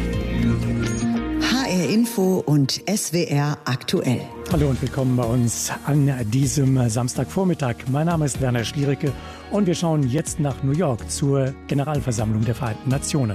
H R Info und S W R aktuell. Hallo und willkommen bei uns an diesem Samstagvormittag. Mein Name ist Werner Schliericke und wir schauen jetzt nach New York zur Generalversammlung der Vereinten Nationen.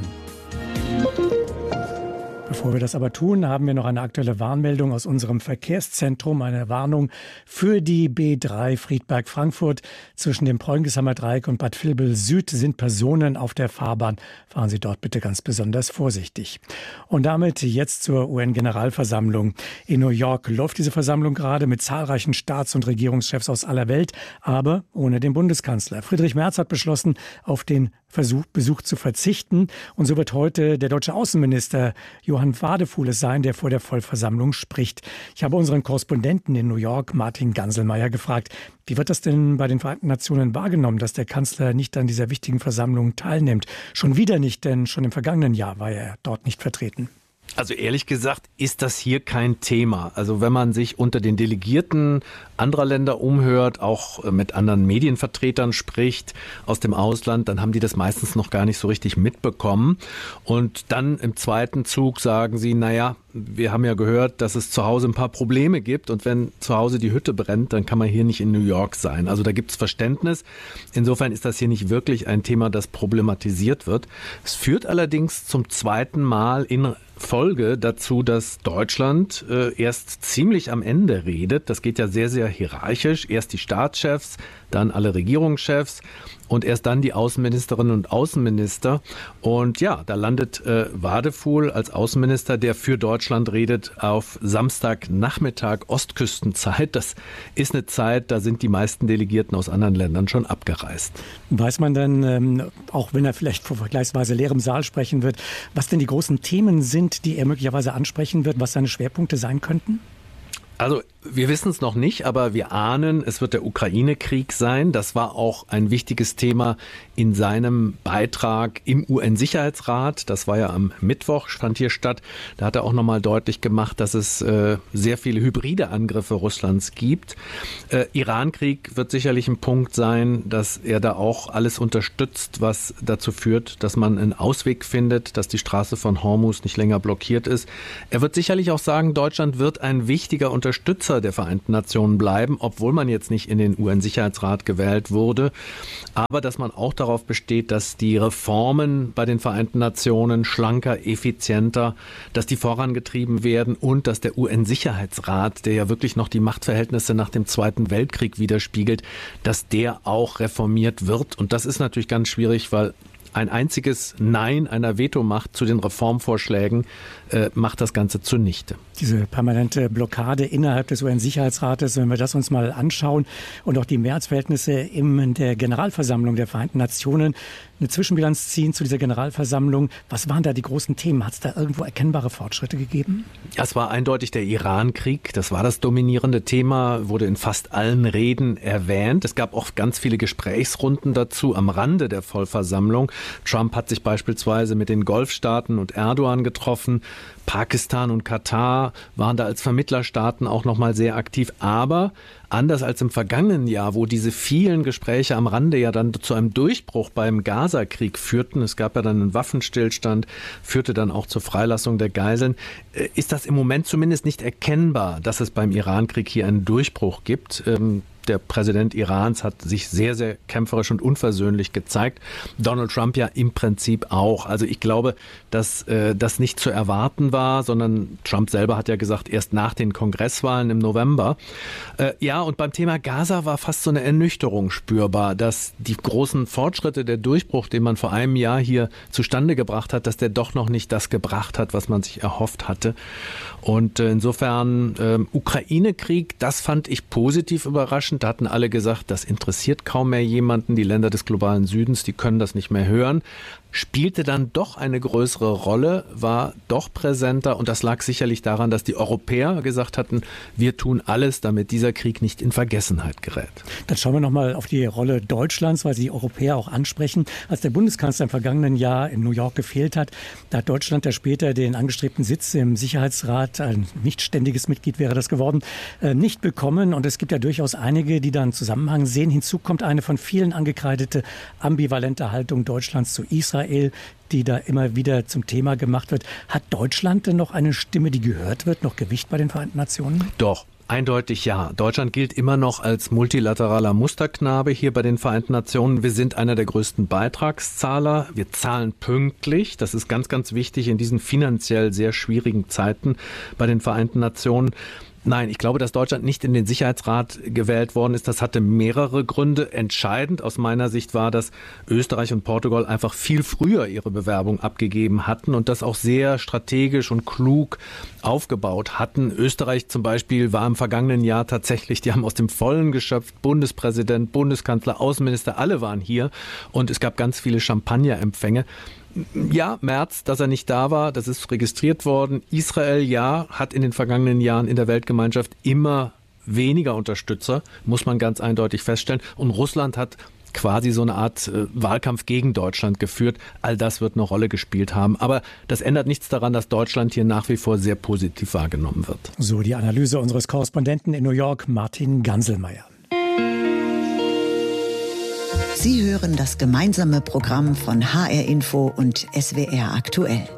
Bevor wir das aber tun, haben wir noch eine aktuelle Warnmeldung aus unserem Verkehrszentrum. Eine Warnung für die B drei Friedberg-Frankfurt. Zwischen dem Preungeshammer Dreieck und Bad Vilbel Süd sind Personen auf der Fahrbahn. Fahren Sie dort bitte ganz besonders vorsichtig. Und damit jetzt zur U N-Generalversammlung. In New York läuft diese Versammlung gerade mit zahlreichen Staats- und Regierungschefs aus aller Welt, aber ohne den Bundeskanzler. Friedrich Merz hat beschlossen, auf den Versuch, Besuch zu verzichten. Und so wird heute der deutsche Außenminister Johann Wadefuhl es sein, der vor der Vollversammlung spricht. Ich habe unseren Korrespondenten in New York, Martin Ganselmeier, gefragt, wie wird das denn bei den Vereinten Nationen wahrgenommen, dass der Kanzler nicht an dieser wichtigen Versammlung teilnimmt? Schon wieder nicht, denn schon im vergangenen Jahr war er dort nicht vertreten. Also ehrlich gesagt ist das hier kein Thema. Also wenn man sich unter den Delegierten anderer Länder umhört, auch mit anderen Medienvertretern spricht aus dem Ausland, dann haben die das meistens noch gar nicht so richtig mitbekommen. Und dann im zweiten Zug sagen sie, naja, wir haben ja gehört, dass es zu Hause ein paar Probleme gibt und wenn zu Hause die Hütte brennt, dann kann man hier nicht in New York sein. Also da gibt es Verständnis. Insofern ist das hier nicht wirklich ein Thema, das problematisiert wird. Es führt allerdings zum zweiten Mal in Folge dazu, dass Deutschland äh, erst ziemlich am Ende redet. Das geht ja sehr, sehr hierarchisch. Erst die Staatschefs, dann alle Regierungschefs und erst dann die Außenministerinnen und Außenminister. Und ja, da landet äh, Wadefuhl als Außenminister, der für Deutschland redet, auf Samstagnachmittag Ostküstenzeit. Das ist eine Zeit, da sind die meisten Delegierten aus anderen Ländern schon abgereist. Weiß man denn, ähm, auch wenn er vielleicht vor vergleichsweise leerem Saal sprechen wird, was denn die großen Themen sind, die er möglicherweise ansprechen wird, was seine Schwerpunkte sein könnten? Also wir wissen es noch nicht, aber wir ahnen, es wird der Ukraine-Krieg sein. Das war auch ein wichtiges Thema in seinem Beitrag im U N-Sicherheitsrat. Das war ja am Mittwoch, fand hier statt. Da hat er auch nochmal deutlich gemacht, dass es äh, sehr viele hybride Angriffe Russlands gibt. Äh, Iran-Krieg wird sicherlich ein Punkt sein, dass er da auch alles unterstützt, was dazu führt, dass man einen Ausweg findet, dass die Straße von Hormuz nicht länger blockiert ist. Er wird sicherlich auch sagen, Deutschland wird ein wichtiger Unterstützer der Vereinten Nationen bleiben, obwohl man jetzt nicht in den U N-Sicherheitsrat gewählt wurde. Aber dass man auch darauf besteht, dass die Reformen bei den Vereinten Nationen schlanker, effizienter, dass die vorangetrieben werden und dass der U N-Sicherheitsrat, der ja wirklich noch die Machtverhältnisse nach dem Zweiten Weltkrieg widerspiegelt, dass der auch reformiert wird. Und das ist natürlich ganz schwierig, weil ein einziges Nein einer Vetomacht zu den Reformvorschlägen äh, macht das Ganze zunichte. Diese permanente Blockade innerhalb des U N-Sicherheitsrates, wenn wir das uns mal anschauen und auch die Mehrheitsverhältnisse in der Generalversammlung der Vereinten Nationen, eine Zwischenbilanz ziehen zu dieser Generalversammlung. Was waren da die großen Themen? Hat es da irgendwo erkennbare Fortschritte gegeben? Ja, es war eindeutig der Iran-Krieg. Das war das dominierende Thema, wurde in fast allen Reden erwähnt. Es gab auch ganz viele Gesprächsrunden dazu am Rande der Vollversammlung. Trump hat sich beispielsweise mit den Golfstaaten und Erdogan getroffen. Pakistan und Katar waren da als Vermittlerstaaten auch noch mal sehr aktiv. Aber anders als im vergangenen Jahr, wo diese vielen Gespräche am Rande ja dann zu einem Durchbruch beim Gaza-Krieg führten, es gab ja dann einen Waffenstillstand, führte dann auch zur Freilassung der Geiseln, ist das im Moment zumindest nicht erkennbar, dass es beim Iran-Krieg hier einen Durchbruch gibt. der Präsident Irans hat sich sehr, sehr kämpferisch und unversöhnlich gezeigt. Donald Trump ja im Prinzip auch. Also ich glaube, dass äh, das nicht zu erwarten war, sondern Trump selber hat ja gesagt, erst nach den Kongresswahlen im November. Äh, ja, und beim Thema Gaza war fast so eine Ernüchterung spürbar, dass die großen Fortschritte, der Durchbruch, den man vor einem Jahr hier zustande gebracht hat, dass der doch noch nicht das gebracht hat, was man sich erhofft hatte. Und äh, insofern äh, Ukraine-Krieg, das fand ich positiv überraschend. Da hatten alle gesagt, das interessiert kaum mehr jemanden. Die Länder des globalen Südens, die können das nicht mehr hören. Spielte dann doch eine größere Rolle, war doch präsenter und das lag sicherlich daran, dass die Europäer gesagt hatten, wir tun alles, damit dieser Krieg nicht in Vergessenheit gerät. Dann schauen wir nochmal auf die Rolle Deutschlands, weil Sie die Europäer auch ansprechen. Als der Bundeskanzler im vergangenen Jahr in New York gefehlt hat, da hat Deutschland ja später den angestrebten Sitz im Sicherheitsrat, ein nicht ständiges Mitglied wäre das geworden, nicht bekommen. Und es gibt ja durchaus einige, die da einen Zusammenhang sehen. Hinzu kommt eine von vielen angekreidete ambivalente Haltung Deutschlands zu Israel, die da immer wieder zum Thema gemacht wird. Hat Deutschland denn noch eine Stimme, die gehört wird, noch Gewicht bei den Vereinten Nationen? Doch. Eindeutig ja. Deutschland gilt immer noch als multilateraler Musterknabe hier bei den Vereinten Nationen. Wir sind einer der größten Beitragszahler. Wir zahlen pünktlich. Das ist ganz, ganz wichtig in diesen finanziell sehr schwierigen Zeiten bei den Vereinten Nationen. Nein, ich glaube, dass Deutschland nicht in den Sicherheitsrat gewählt worden ist. Das hatte mehrere Gründe. Entscheidend aus meiner Sicht war, dass Österreich und Portugal einfach viel früher ihre Bewerbung abgegeben hatten und das auch sehr strategisch und klug aufgebaut hatten. Österreich zum Beispiel war im vergangenen Jahr tatsächlich, die haben aus dem Vollen geschöpft, Bundespräsident, Bundeskanzler, Außenminister, alle waren hier und es gab ganz viele Champagnerempfänge. Ja, Merz, dass er nicht da war, das ist registriert worden. Israel, ja, hat in den vergangenen Jahren in der Weltgemeinschaft immer weniger Unterstützer, muss man ganz eindeutig feststellen. Und Russland hat quasi so eine Art äh, Wahlkampf gegen Deutschland geführt. All das wird eine Rolle gespielt haben. Aber das ändert nichts daran, dass Deutschland hier nach wie vor sehr positiv wahrgenommen wird. So die Analyse unseres Korrespondenten in New York, Martin Ganselmeier. Sie hören das gemeinsame Programm von H R Info und S W R aktuell.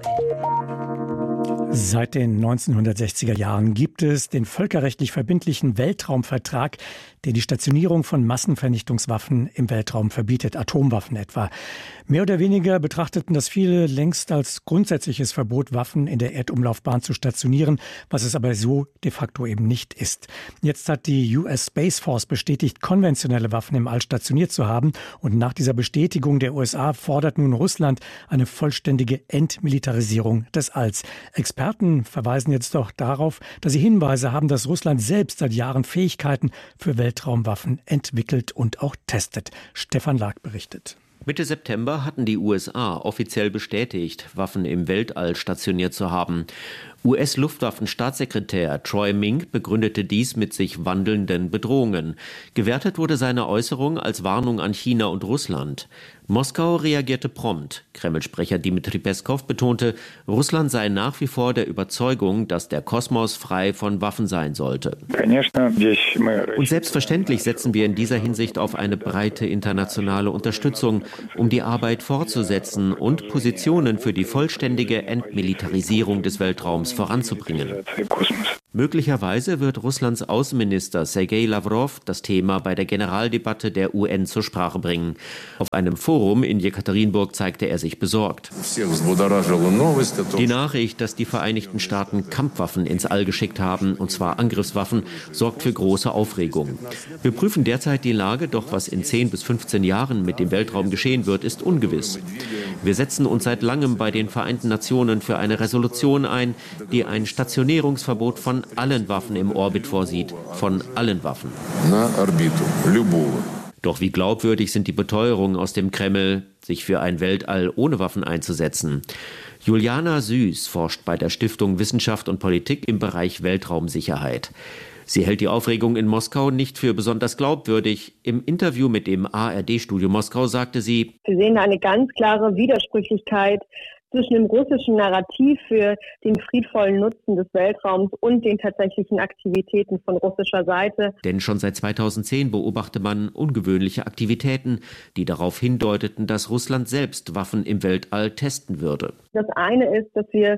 Seit den neunzehnhundertsechziger Jahren gibt es den völkerrechtlich verbindlichen Weltraumvertrag, der die Stationierung von Massenvernichtungswaffen im Weltraum verbietet, Atomwaffen etwa. Mehr oder weniger betrachteten das viele längst als grundsätzliches Verbot, Waffen in der Erdumlaufbahn zu stationieren, was es aber so de facto eben nicht ist. Jetzt hat die U S Space Force bestätigt, konventionelle Waffen im All stationiert zu haben. Und nach dieser Bestätigung der U S A fordert nun Russland eine vollständige Entmilitarisierung des Alls. Experten verweisen jetzt doch darauf, dass sie Hinweise haben, dass Russland selbst seit Jahren Fähigkeiten für Weltraumwaffen entwickelt und auch testet. Stefan Lag berichtet. Mitte September hatten die U S A offiziell bestätigt, Waffen im Weltall stationiert zu haben. U S-Luftwaffenstaatssekretär Troy Mink begründete dies mit sich wandelnden Bedrohungen. Gewertet wurde seine Äußerung als Warnung an China und Russland. Moskau reagierte prompt. Kreml-Sprecher Dmitri Peskow betonte, Russland sei nach wie vor der Überzeugung, dass der Kosmos frei von Waffen sein sollte. Und selbstverständlich setzen wir in dieser Hinsicht auf eine breite internationale Unterstützung, um die Arbeit fortzusetzen und Positionen für die vollständige Entmilitarisierung des Weltraums voranzubringen. Möglicherweise wird Russlands Außenminister Sergei Lavrov das Thema bei der Generaldebatte der U N zur Sprache bringen. Auf einem Forum in Jekaterinburg zeigte er sich besorgt. Die Nachricht, dass die Vereinigten Staaten Kampfwaffen ins All geschickt haben, und zwar Angriffswaffen, sorgt für große Aufregung. Wir prüfen derzeit die Lage, doch was in zehn bis fünfzehn Jahren mit dem Weltraum geschehen wird, ist ungewiss. Wir setzen uns seit langem bei den Vereinten Nationen für eine Resolution ein, die ein Stationierungsverbot von allen Waffen im Orbit vorsieht. Von allen Waffen. Doch wie glaubwürdig sind die Beteuerungen aus dem Kreml, sich für ein Weltall ohne Waffen einzusetzen? Juliana Süß forscht bei der Stiftung Wissenschaft und Politik im Bereich Weltraumsicherheit. Sie hält die Aufregung in Moskau nicht für besonders glaubwürdig. Im Interview mit dem A R D-Studio Moskau sagte sie: Wir sehen eine ganz klare Widersprüchlichkeit zwischen dem russischen Narrativ für den friedvollen Nutzen des Weltraums und den tatsächlichen Aktivitäten von russischer Seite. Denn schon seit zweitausendzehn beobachte man ungewöhnliche Aktivitäten, die darauf hindeuteten, dass Russland selbst Waffen im Weltall testen würde. Das eine ist, dass wir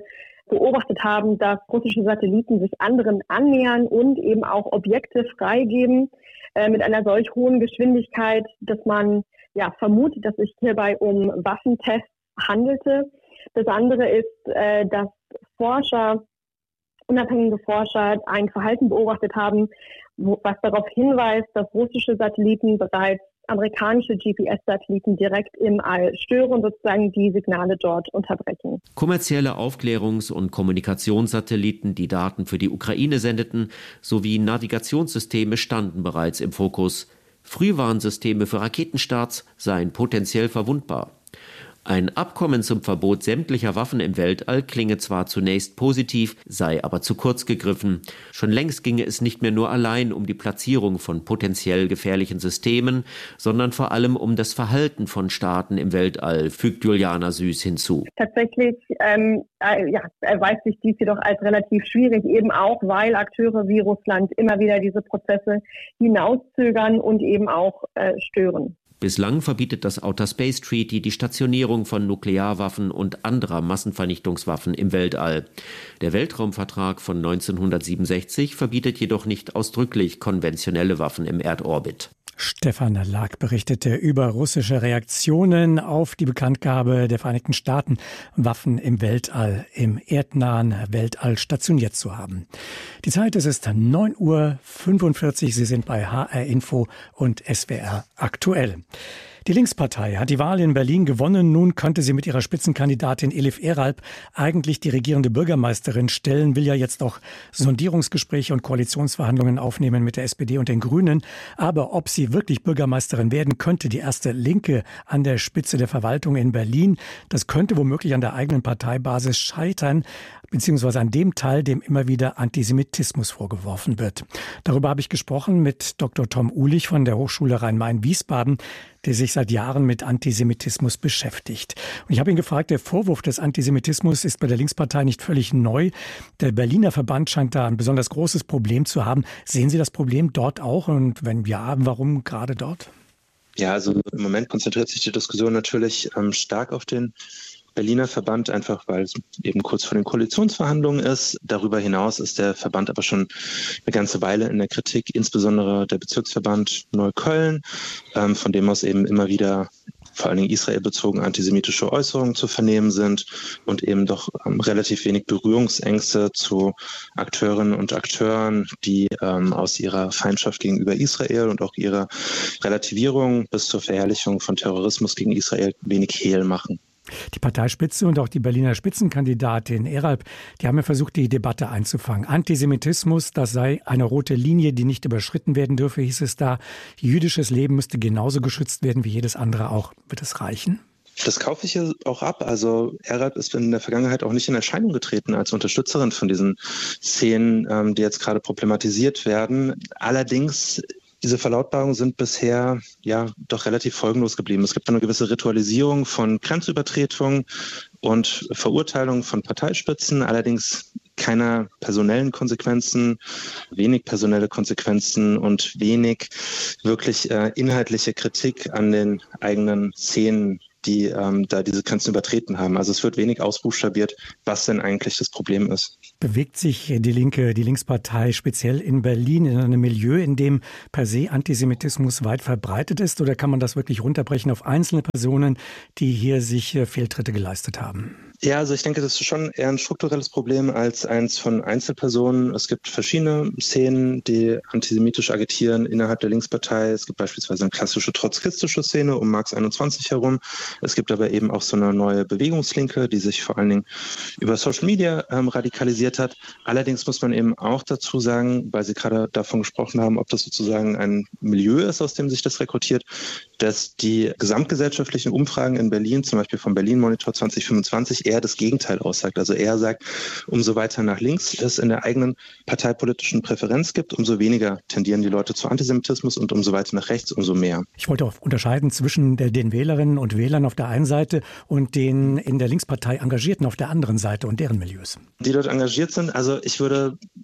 beobachtet haben, dass russische Satelliten sich anderen annähern und eben auch Objekte freigeben äh, mit einer solch hohen Geschwindigkeit, dass man ja vermutet, dass es sich hierbei um Waffentests handelte. Das andere ist, äh, dass Forscher, unabhängige Forscher, ein Verhalten beobachtet haben, wo, was darauf hinweist, dass russische Satelliten bereits amerikanische G P S-Satelliten direkt im All stören und sozusagen die Signale dort unterbrechen. Kommerzielle Aufklärungs- und Kommunikationssatelliten, die Daten für die Ukraine sendeten, sowie Navigationssysteme standen bereits im Fokus. Frühwarnsysteme für Raketenstarts seien potenziell verwundbar. Ein Abkommen zum Verbot sämtlicher Waffen im Weltall klinge zwar zunächst positiv, sei aber zu kurz gegriffen. Schon längst ginge es nicht mehr nur allein um die Platzierung von potenziell gefährlichen Systemen, sondern vor allem um das Verhalten von Staaten im Weltall, fügt Juliana Süß hinzu. Tatsächlich ähm, äh, ja, erweist sich dies jedoch als relativ schwierig, eben auch, weil Akteure wie Russland immer wieder diese Prozesse hinauszögern und eben auch äh, stören. Bislang verbietet das Outer Space Treaty die Stationierung von Nuklearwaffen und anderer Massenvernichtungswaffen im Weltall. Der Weltraumvertrag von neunzehnhundertsiebenundsechzig verbietet jedoch nicht ausdrücklich konventionelle Waffen im Erdorbit. Stefan Lag berichtete über russische Reaktionen auf die Bekanntgabe der Vereinigten Staaten, Waffen im Weltall, im erdnahen Weltall stationiert zu haben. Die Zeit, es ist neun Uhr fünfundvierzig. Sie sind bei H R Info und S W R aktuell. Die Linkspartei hat die Wahl in Berlin gewonnen. Nun könnte sie mit ihrer Spitzenkandidatin Elif Eralp eigentlich die regierende Bürgermeisterin stellen, will ja jetzt auch Sondierungsgespräche und Koalitionsverhandlungen aufnehmen mit der S P D und den Grünen. Aber ob sie wirklich Bürgermeisterin werden könnte, die erste Linke an der Spitze der Verwaltung in Berlin, das könnte womöglich an der eigenen Parteibasis scheitern, beziehungsweise an dem Teil, dem immer wieder Antisemitismus vorgeworfen wird. Darüber habe ich gesprochen mit Doktor Tom Uhlich von der Hochschule Rhein-Main-Wiesbaden, der sich seit Jahren mit Antisemitismus beschäftigt. Und ich habe ihn gefragt, der Vorwurf des Antisemitismus ist bei der Linkspartei nicht völlig neu. Der Berliner Verband scheint da ein besonders großes Problem zu haben. Sehen Sie das Problem dort auch? Und wenn ja, warum gerade dort? Ja, also im Moment konzentriert sich die Diskussion natürlich ähm, stark auf den Berliner Verband, einfach weil es eben kurz vor den Koalitionsverhandlungen ist. Darüber hinaus ist der Verband aber schon eine ganze Weile in der Kritik, insbesondere der Bezirksverband Neukölln, ähm, von dem aus eben immer wieder vor allen Dingen israelbezogen antisemitische Äußerungen zu vernehmen sind und eben doch ähm, relativ wenig Berührungsängste zu Akteurinnen und Akteuren, die ähm, aus ihrer Feindschaft gegenüber Israel und auch ihrer Relativierung bis zur Verherrlichung von Terrorismus gegen Israel wenig Hehl machen. Die Parteispitze und auch die Berliner Spitzenkandidatin Eralp, die haben ja versucht, die Debatte einzufangen. Antisemitismus, das sei eine rote Linie, die nicht überschritten werden dürfe, hieß es da. Jüdisches Leben müsste genauso geschützt werden wie jedes andere auch. Wird es reichen? Das kaufe ich ja auch ab. Also Eralp ist in der Vergangenheit auch nicht in Erscheinung getreten als Unterstützerin von diesen Szenen, die jetzt gerade problematisiert werden. Allerdings diese Verlautbarungen sind bisher ja doch relativ folgenlos geblieben. Es gibt eine gewisse Ritualisierung von Grenzübertretungen und Verurteilung von Parteispitzen, allerdings keine personellen Konsequenzen, wenig personelle Konsequenzen und wenig wirklich äh, inhaltliche Kritik an den eigenen Szenen, die ähm, da diese Grenzen übertreten haben. Also es wird wenig ausbuchstabiert, was denn eigentlich das Problem ist. Bewegt sich die Linke, die Linkspartei speziell in Berlin in einem Milieu, in dem per se Antisemitismus weit verbreitet ist? Oder kann man das wirklich runterbrechen auf einzelne Personen, die hier sich Fehltritte geleistet haben? Ja, also ich denke, das ist schon eher ein strukturelles Problem als eins von Einzelpersonen. Es gibt verschiedene Szenen, die antisemitisch agitieren innerhalb der Linkspartei. Es gibt beispielsweise eine klassische trotzkistische Szene um Marx einundzwanzig herum. Es gibt aber eben auch so eine neue Bewegungslinke, die sich vor allen Dingen über Social Media ähm, radikalisiert hat. Allerdings muss man eben auch dazu sagen, weil Sie gerade davon gesprochen haben, ob das sozusagen ein Milieu ist, aus dem sich das rekrutiert, dass die gesamtgesellschaftlichen Umfragen in Berlin, zum Beispiel vom Berlin Monitor zwanzig fünfundzwanzig, eher das Gegenteil aussagt. Also er sagt, umso weiter nach links es in der eigenen parteipolitischen Präferenz gibt, umso weniger tendieren die Leute zu Antisemitismus und umso weiter nach rechts, umso mehr. Ich wollte auch unterscheiden zwischen der, den Wählerinnen und Wählern auf der einen Seite und den in der Linkspartei Engagierten auf der anderen Seite und deren Milieus. Die dort engagiert sind, also ich würde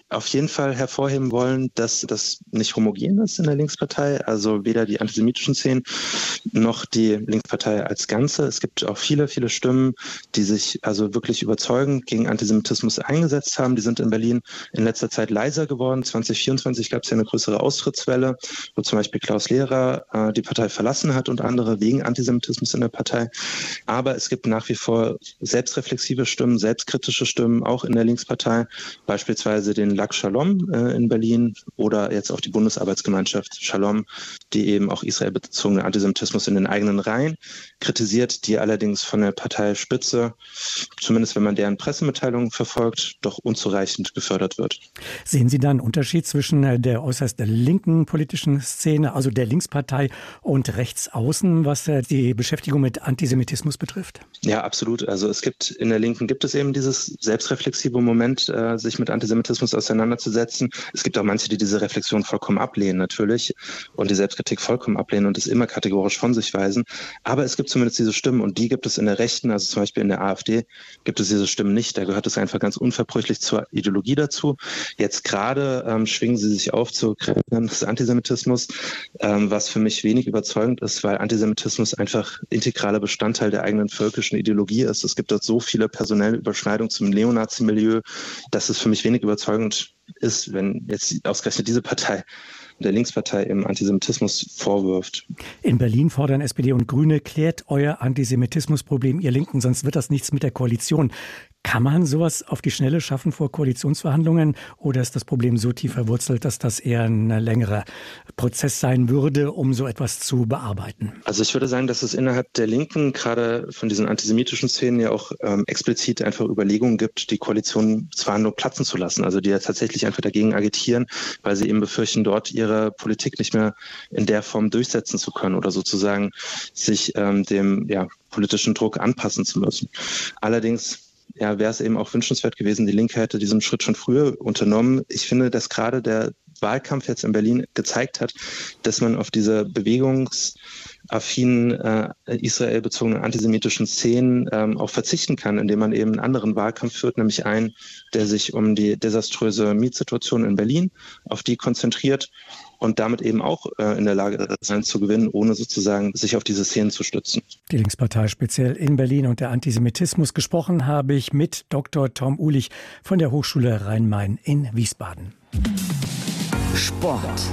auf jeden Fall hervorheben wollen, dass das nicht homogen ist in der Linkspartei, also weder die antisemitischen Szenen noch die Linkspartei als Ganze. Es gibt auch viele, viele Stimmen, die sich also wirklich überzeugend gegen Antisemitismus eingesetzt haben. Die sind in Berlin in letzter Zeit leiser geworden. zwanzig vierundzwanzig gab es ja eine größere Austrittswelle, wo zum Beispiel Klaus Lehrer äh, die Partei verlassen hat und andere wegen Antisemitismus in der Partei. Aber es gibt nach wie vor selbstreflexive Stimmen, selbstkritische Stimmen, auch in der Linkspartei, beispielsweise den Lag Shalom äh, in Berlin oder jetzt auch die Bundesarbeitsgemeinschaft Shalom, die eben auch israelbezogenen Antisemitismus in den eigenen Reihen kritisiert, die allerdings von der Parteispitze, zumindest wenn man deren Pressemitteilungen verfolgt, doch unzureichend gefördert wird. Sehen Sie da einen Unterschied zwischen der äußerst linken politischen Szene, also der Linkspartei, und rechts außen, was die Beschäftigung mit Antisemitismus betrifft? Ja, absolut. Also es gibt in der Linken gibt es eben dieses selbstreflexive Moment, äh, sich mit Antisemitismus auseinanderzusetzen. Es gibt auch manche, die diese Reflexion vollkommen ablehnen natürlich und die Selbstkritik vollkommen ablehnen und es immer kategorisch von sich weisen. Aber es gibt zumindest diese Stimmen und die gibt es in der Rechten, also zum Beispiel in der AfD gibt es diese Stimmen nicht. Da gehört es einfach ganz unverbrüchlich zur Ideologie dazu. Jetzt gerade ähm, schwingen sie sich auf zur Kritik des Antisemitismus, ähm, was für mich wenig überzeugend ist, weil Antisemitismus einfach integraler Bestandteil der eigenen völkischen Ideologie ist. Es gibt dort so viele personelle Überschneidungen zum Neonazi-Milieu, dass es für mich wenig überzeugend ist, wenn jetzt ausgerechnet diese Partei der Linkspartei im Antisemitismus vorwirft. In Berlin fordern S P D und Grüne, klärt euer Antisemitismusproblem, ihr Linken, sonst wird das nichts mit der Koalition. Kann man sowas auf die Schnelle schaffen vor Koalitionsverhandlungen oder ist das Problem so tief verwurzelt, dass das eher ein längerer Prozess sein würde, um so etwas zu bearbeiten? Also ich würde sagen, dass es innerhalb der Linken gerade von diesen antisemitischen Szenen ja auch ähm, explizit einfach Überlegungen gibt, die Koalitionsverhandlungen platzen zu lassen. Also die ja tatsächlich einfach dagegen agitieren, weil sie eben befürchten, dort ihre Politik nicht mehr in der Form durchsetzen zu können oder sozusagen sich ähm, dem ja, politischen Druck anpassen zu müssen. Allerdings ja, wäre es eben auch wünschenswert gewesen, die Linke hätte diesen Schritt schon früher unternommen. Ich finde, dass gerade der Wahlkampf jetzt in Berlin gezeigt hat, dass man auf diese bewegungsaffinen, äh, israelbezogenen antisemitischen Szenen ähm, auch verzichten kann, indem man eben einen anderen Wahlkampf führt, nämlich einen, der sich um die desaströse Mietsituation in Berlin, auf die konzentriert und damit eben auch äh, in der Lage sein zu gewinnen, ohne sozusagen sich auf diese Szenen zu stützen. Die Linkspartei speziell in Berlin und der Antisemitismus. Gesprochen habe ich mit Doktor Tom Uhlich von der Hochschule Rhein-Main in Wiesbaden. Sport.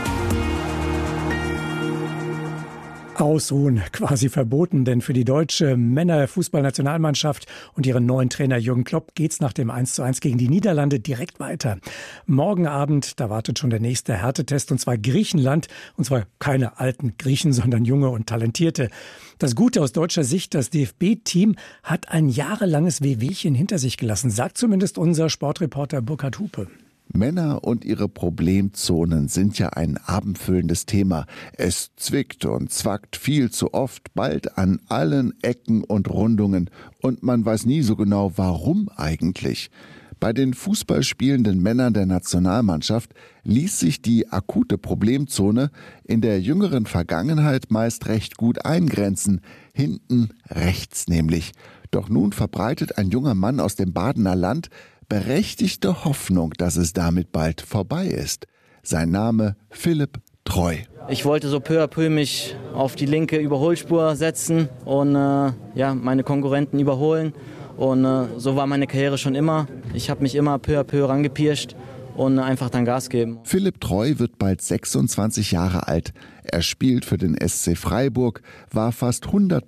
Ausruhen quasi verboten, denn für die deutsche Männerfußballnationalmannschaft und ihren neuen Trainer Jürgen Klopp geht's nach dem eins zu eins gegen die Niederlande direkt weiter. Morgen Abend, da wartet schon der nächste Härtetest, und zwar Griechenland, und zwar keine alten Griechen, sondern junge und talentierte. Das Gute aus deutscher Sicht, das D F B-Team hat ein jahrelanges Wehwehchen hinter sich gelassen, sagt zumindest unser Sportreporter Burkhard Hupe. Männer und ihre Problemzonen sind ja ein abendfüllendes Thema. Es zwickt und zwackt viel zu oft, bald an allen Ecken und Rundungen. Und man weiß nie so genau, warum eigentlich. Bei den fußballspielenden Männern der Nationalmannschaft ließ sich die akute Problemzone in der jüngeren Vergangenheit meist recht gut eingrenzen. Hinten rechts nämlich. Doch nun verbreitet ein junger Mann aus dem Badener Land berechtigte Hoffnung, dass es damit bald vorbei ist. Sein Name Philipp Treu. Ich wollte so peu à peu mich auf die linke Überholspur setzen und äh, ja, meine Konkurrenten überholen. Und äh, so war meine Karriere schon immer. Ich habe mich immer peu à peu rangepirscht und einfach dann Gas geben. Philipp Treu wird bald sechsundzwanzig Jahre alt. Er spielt für den S C Freiburg, war fast hundert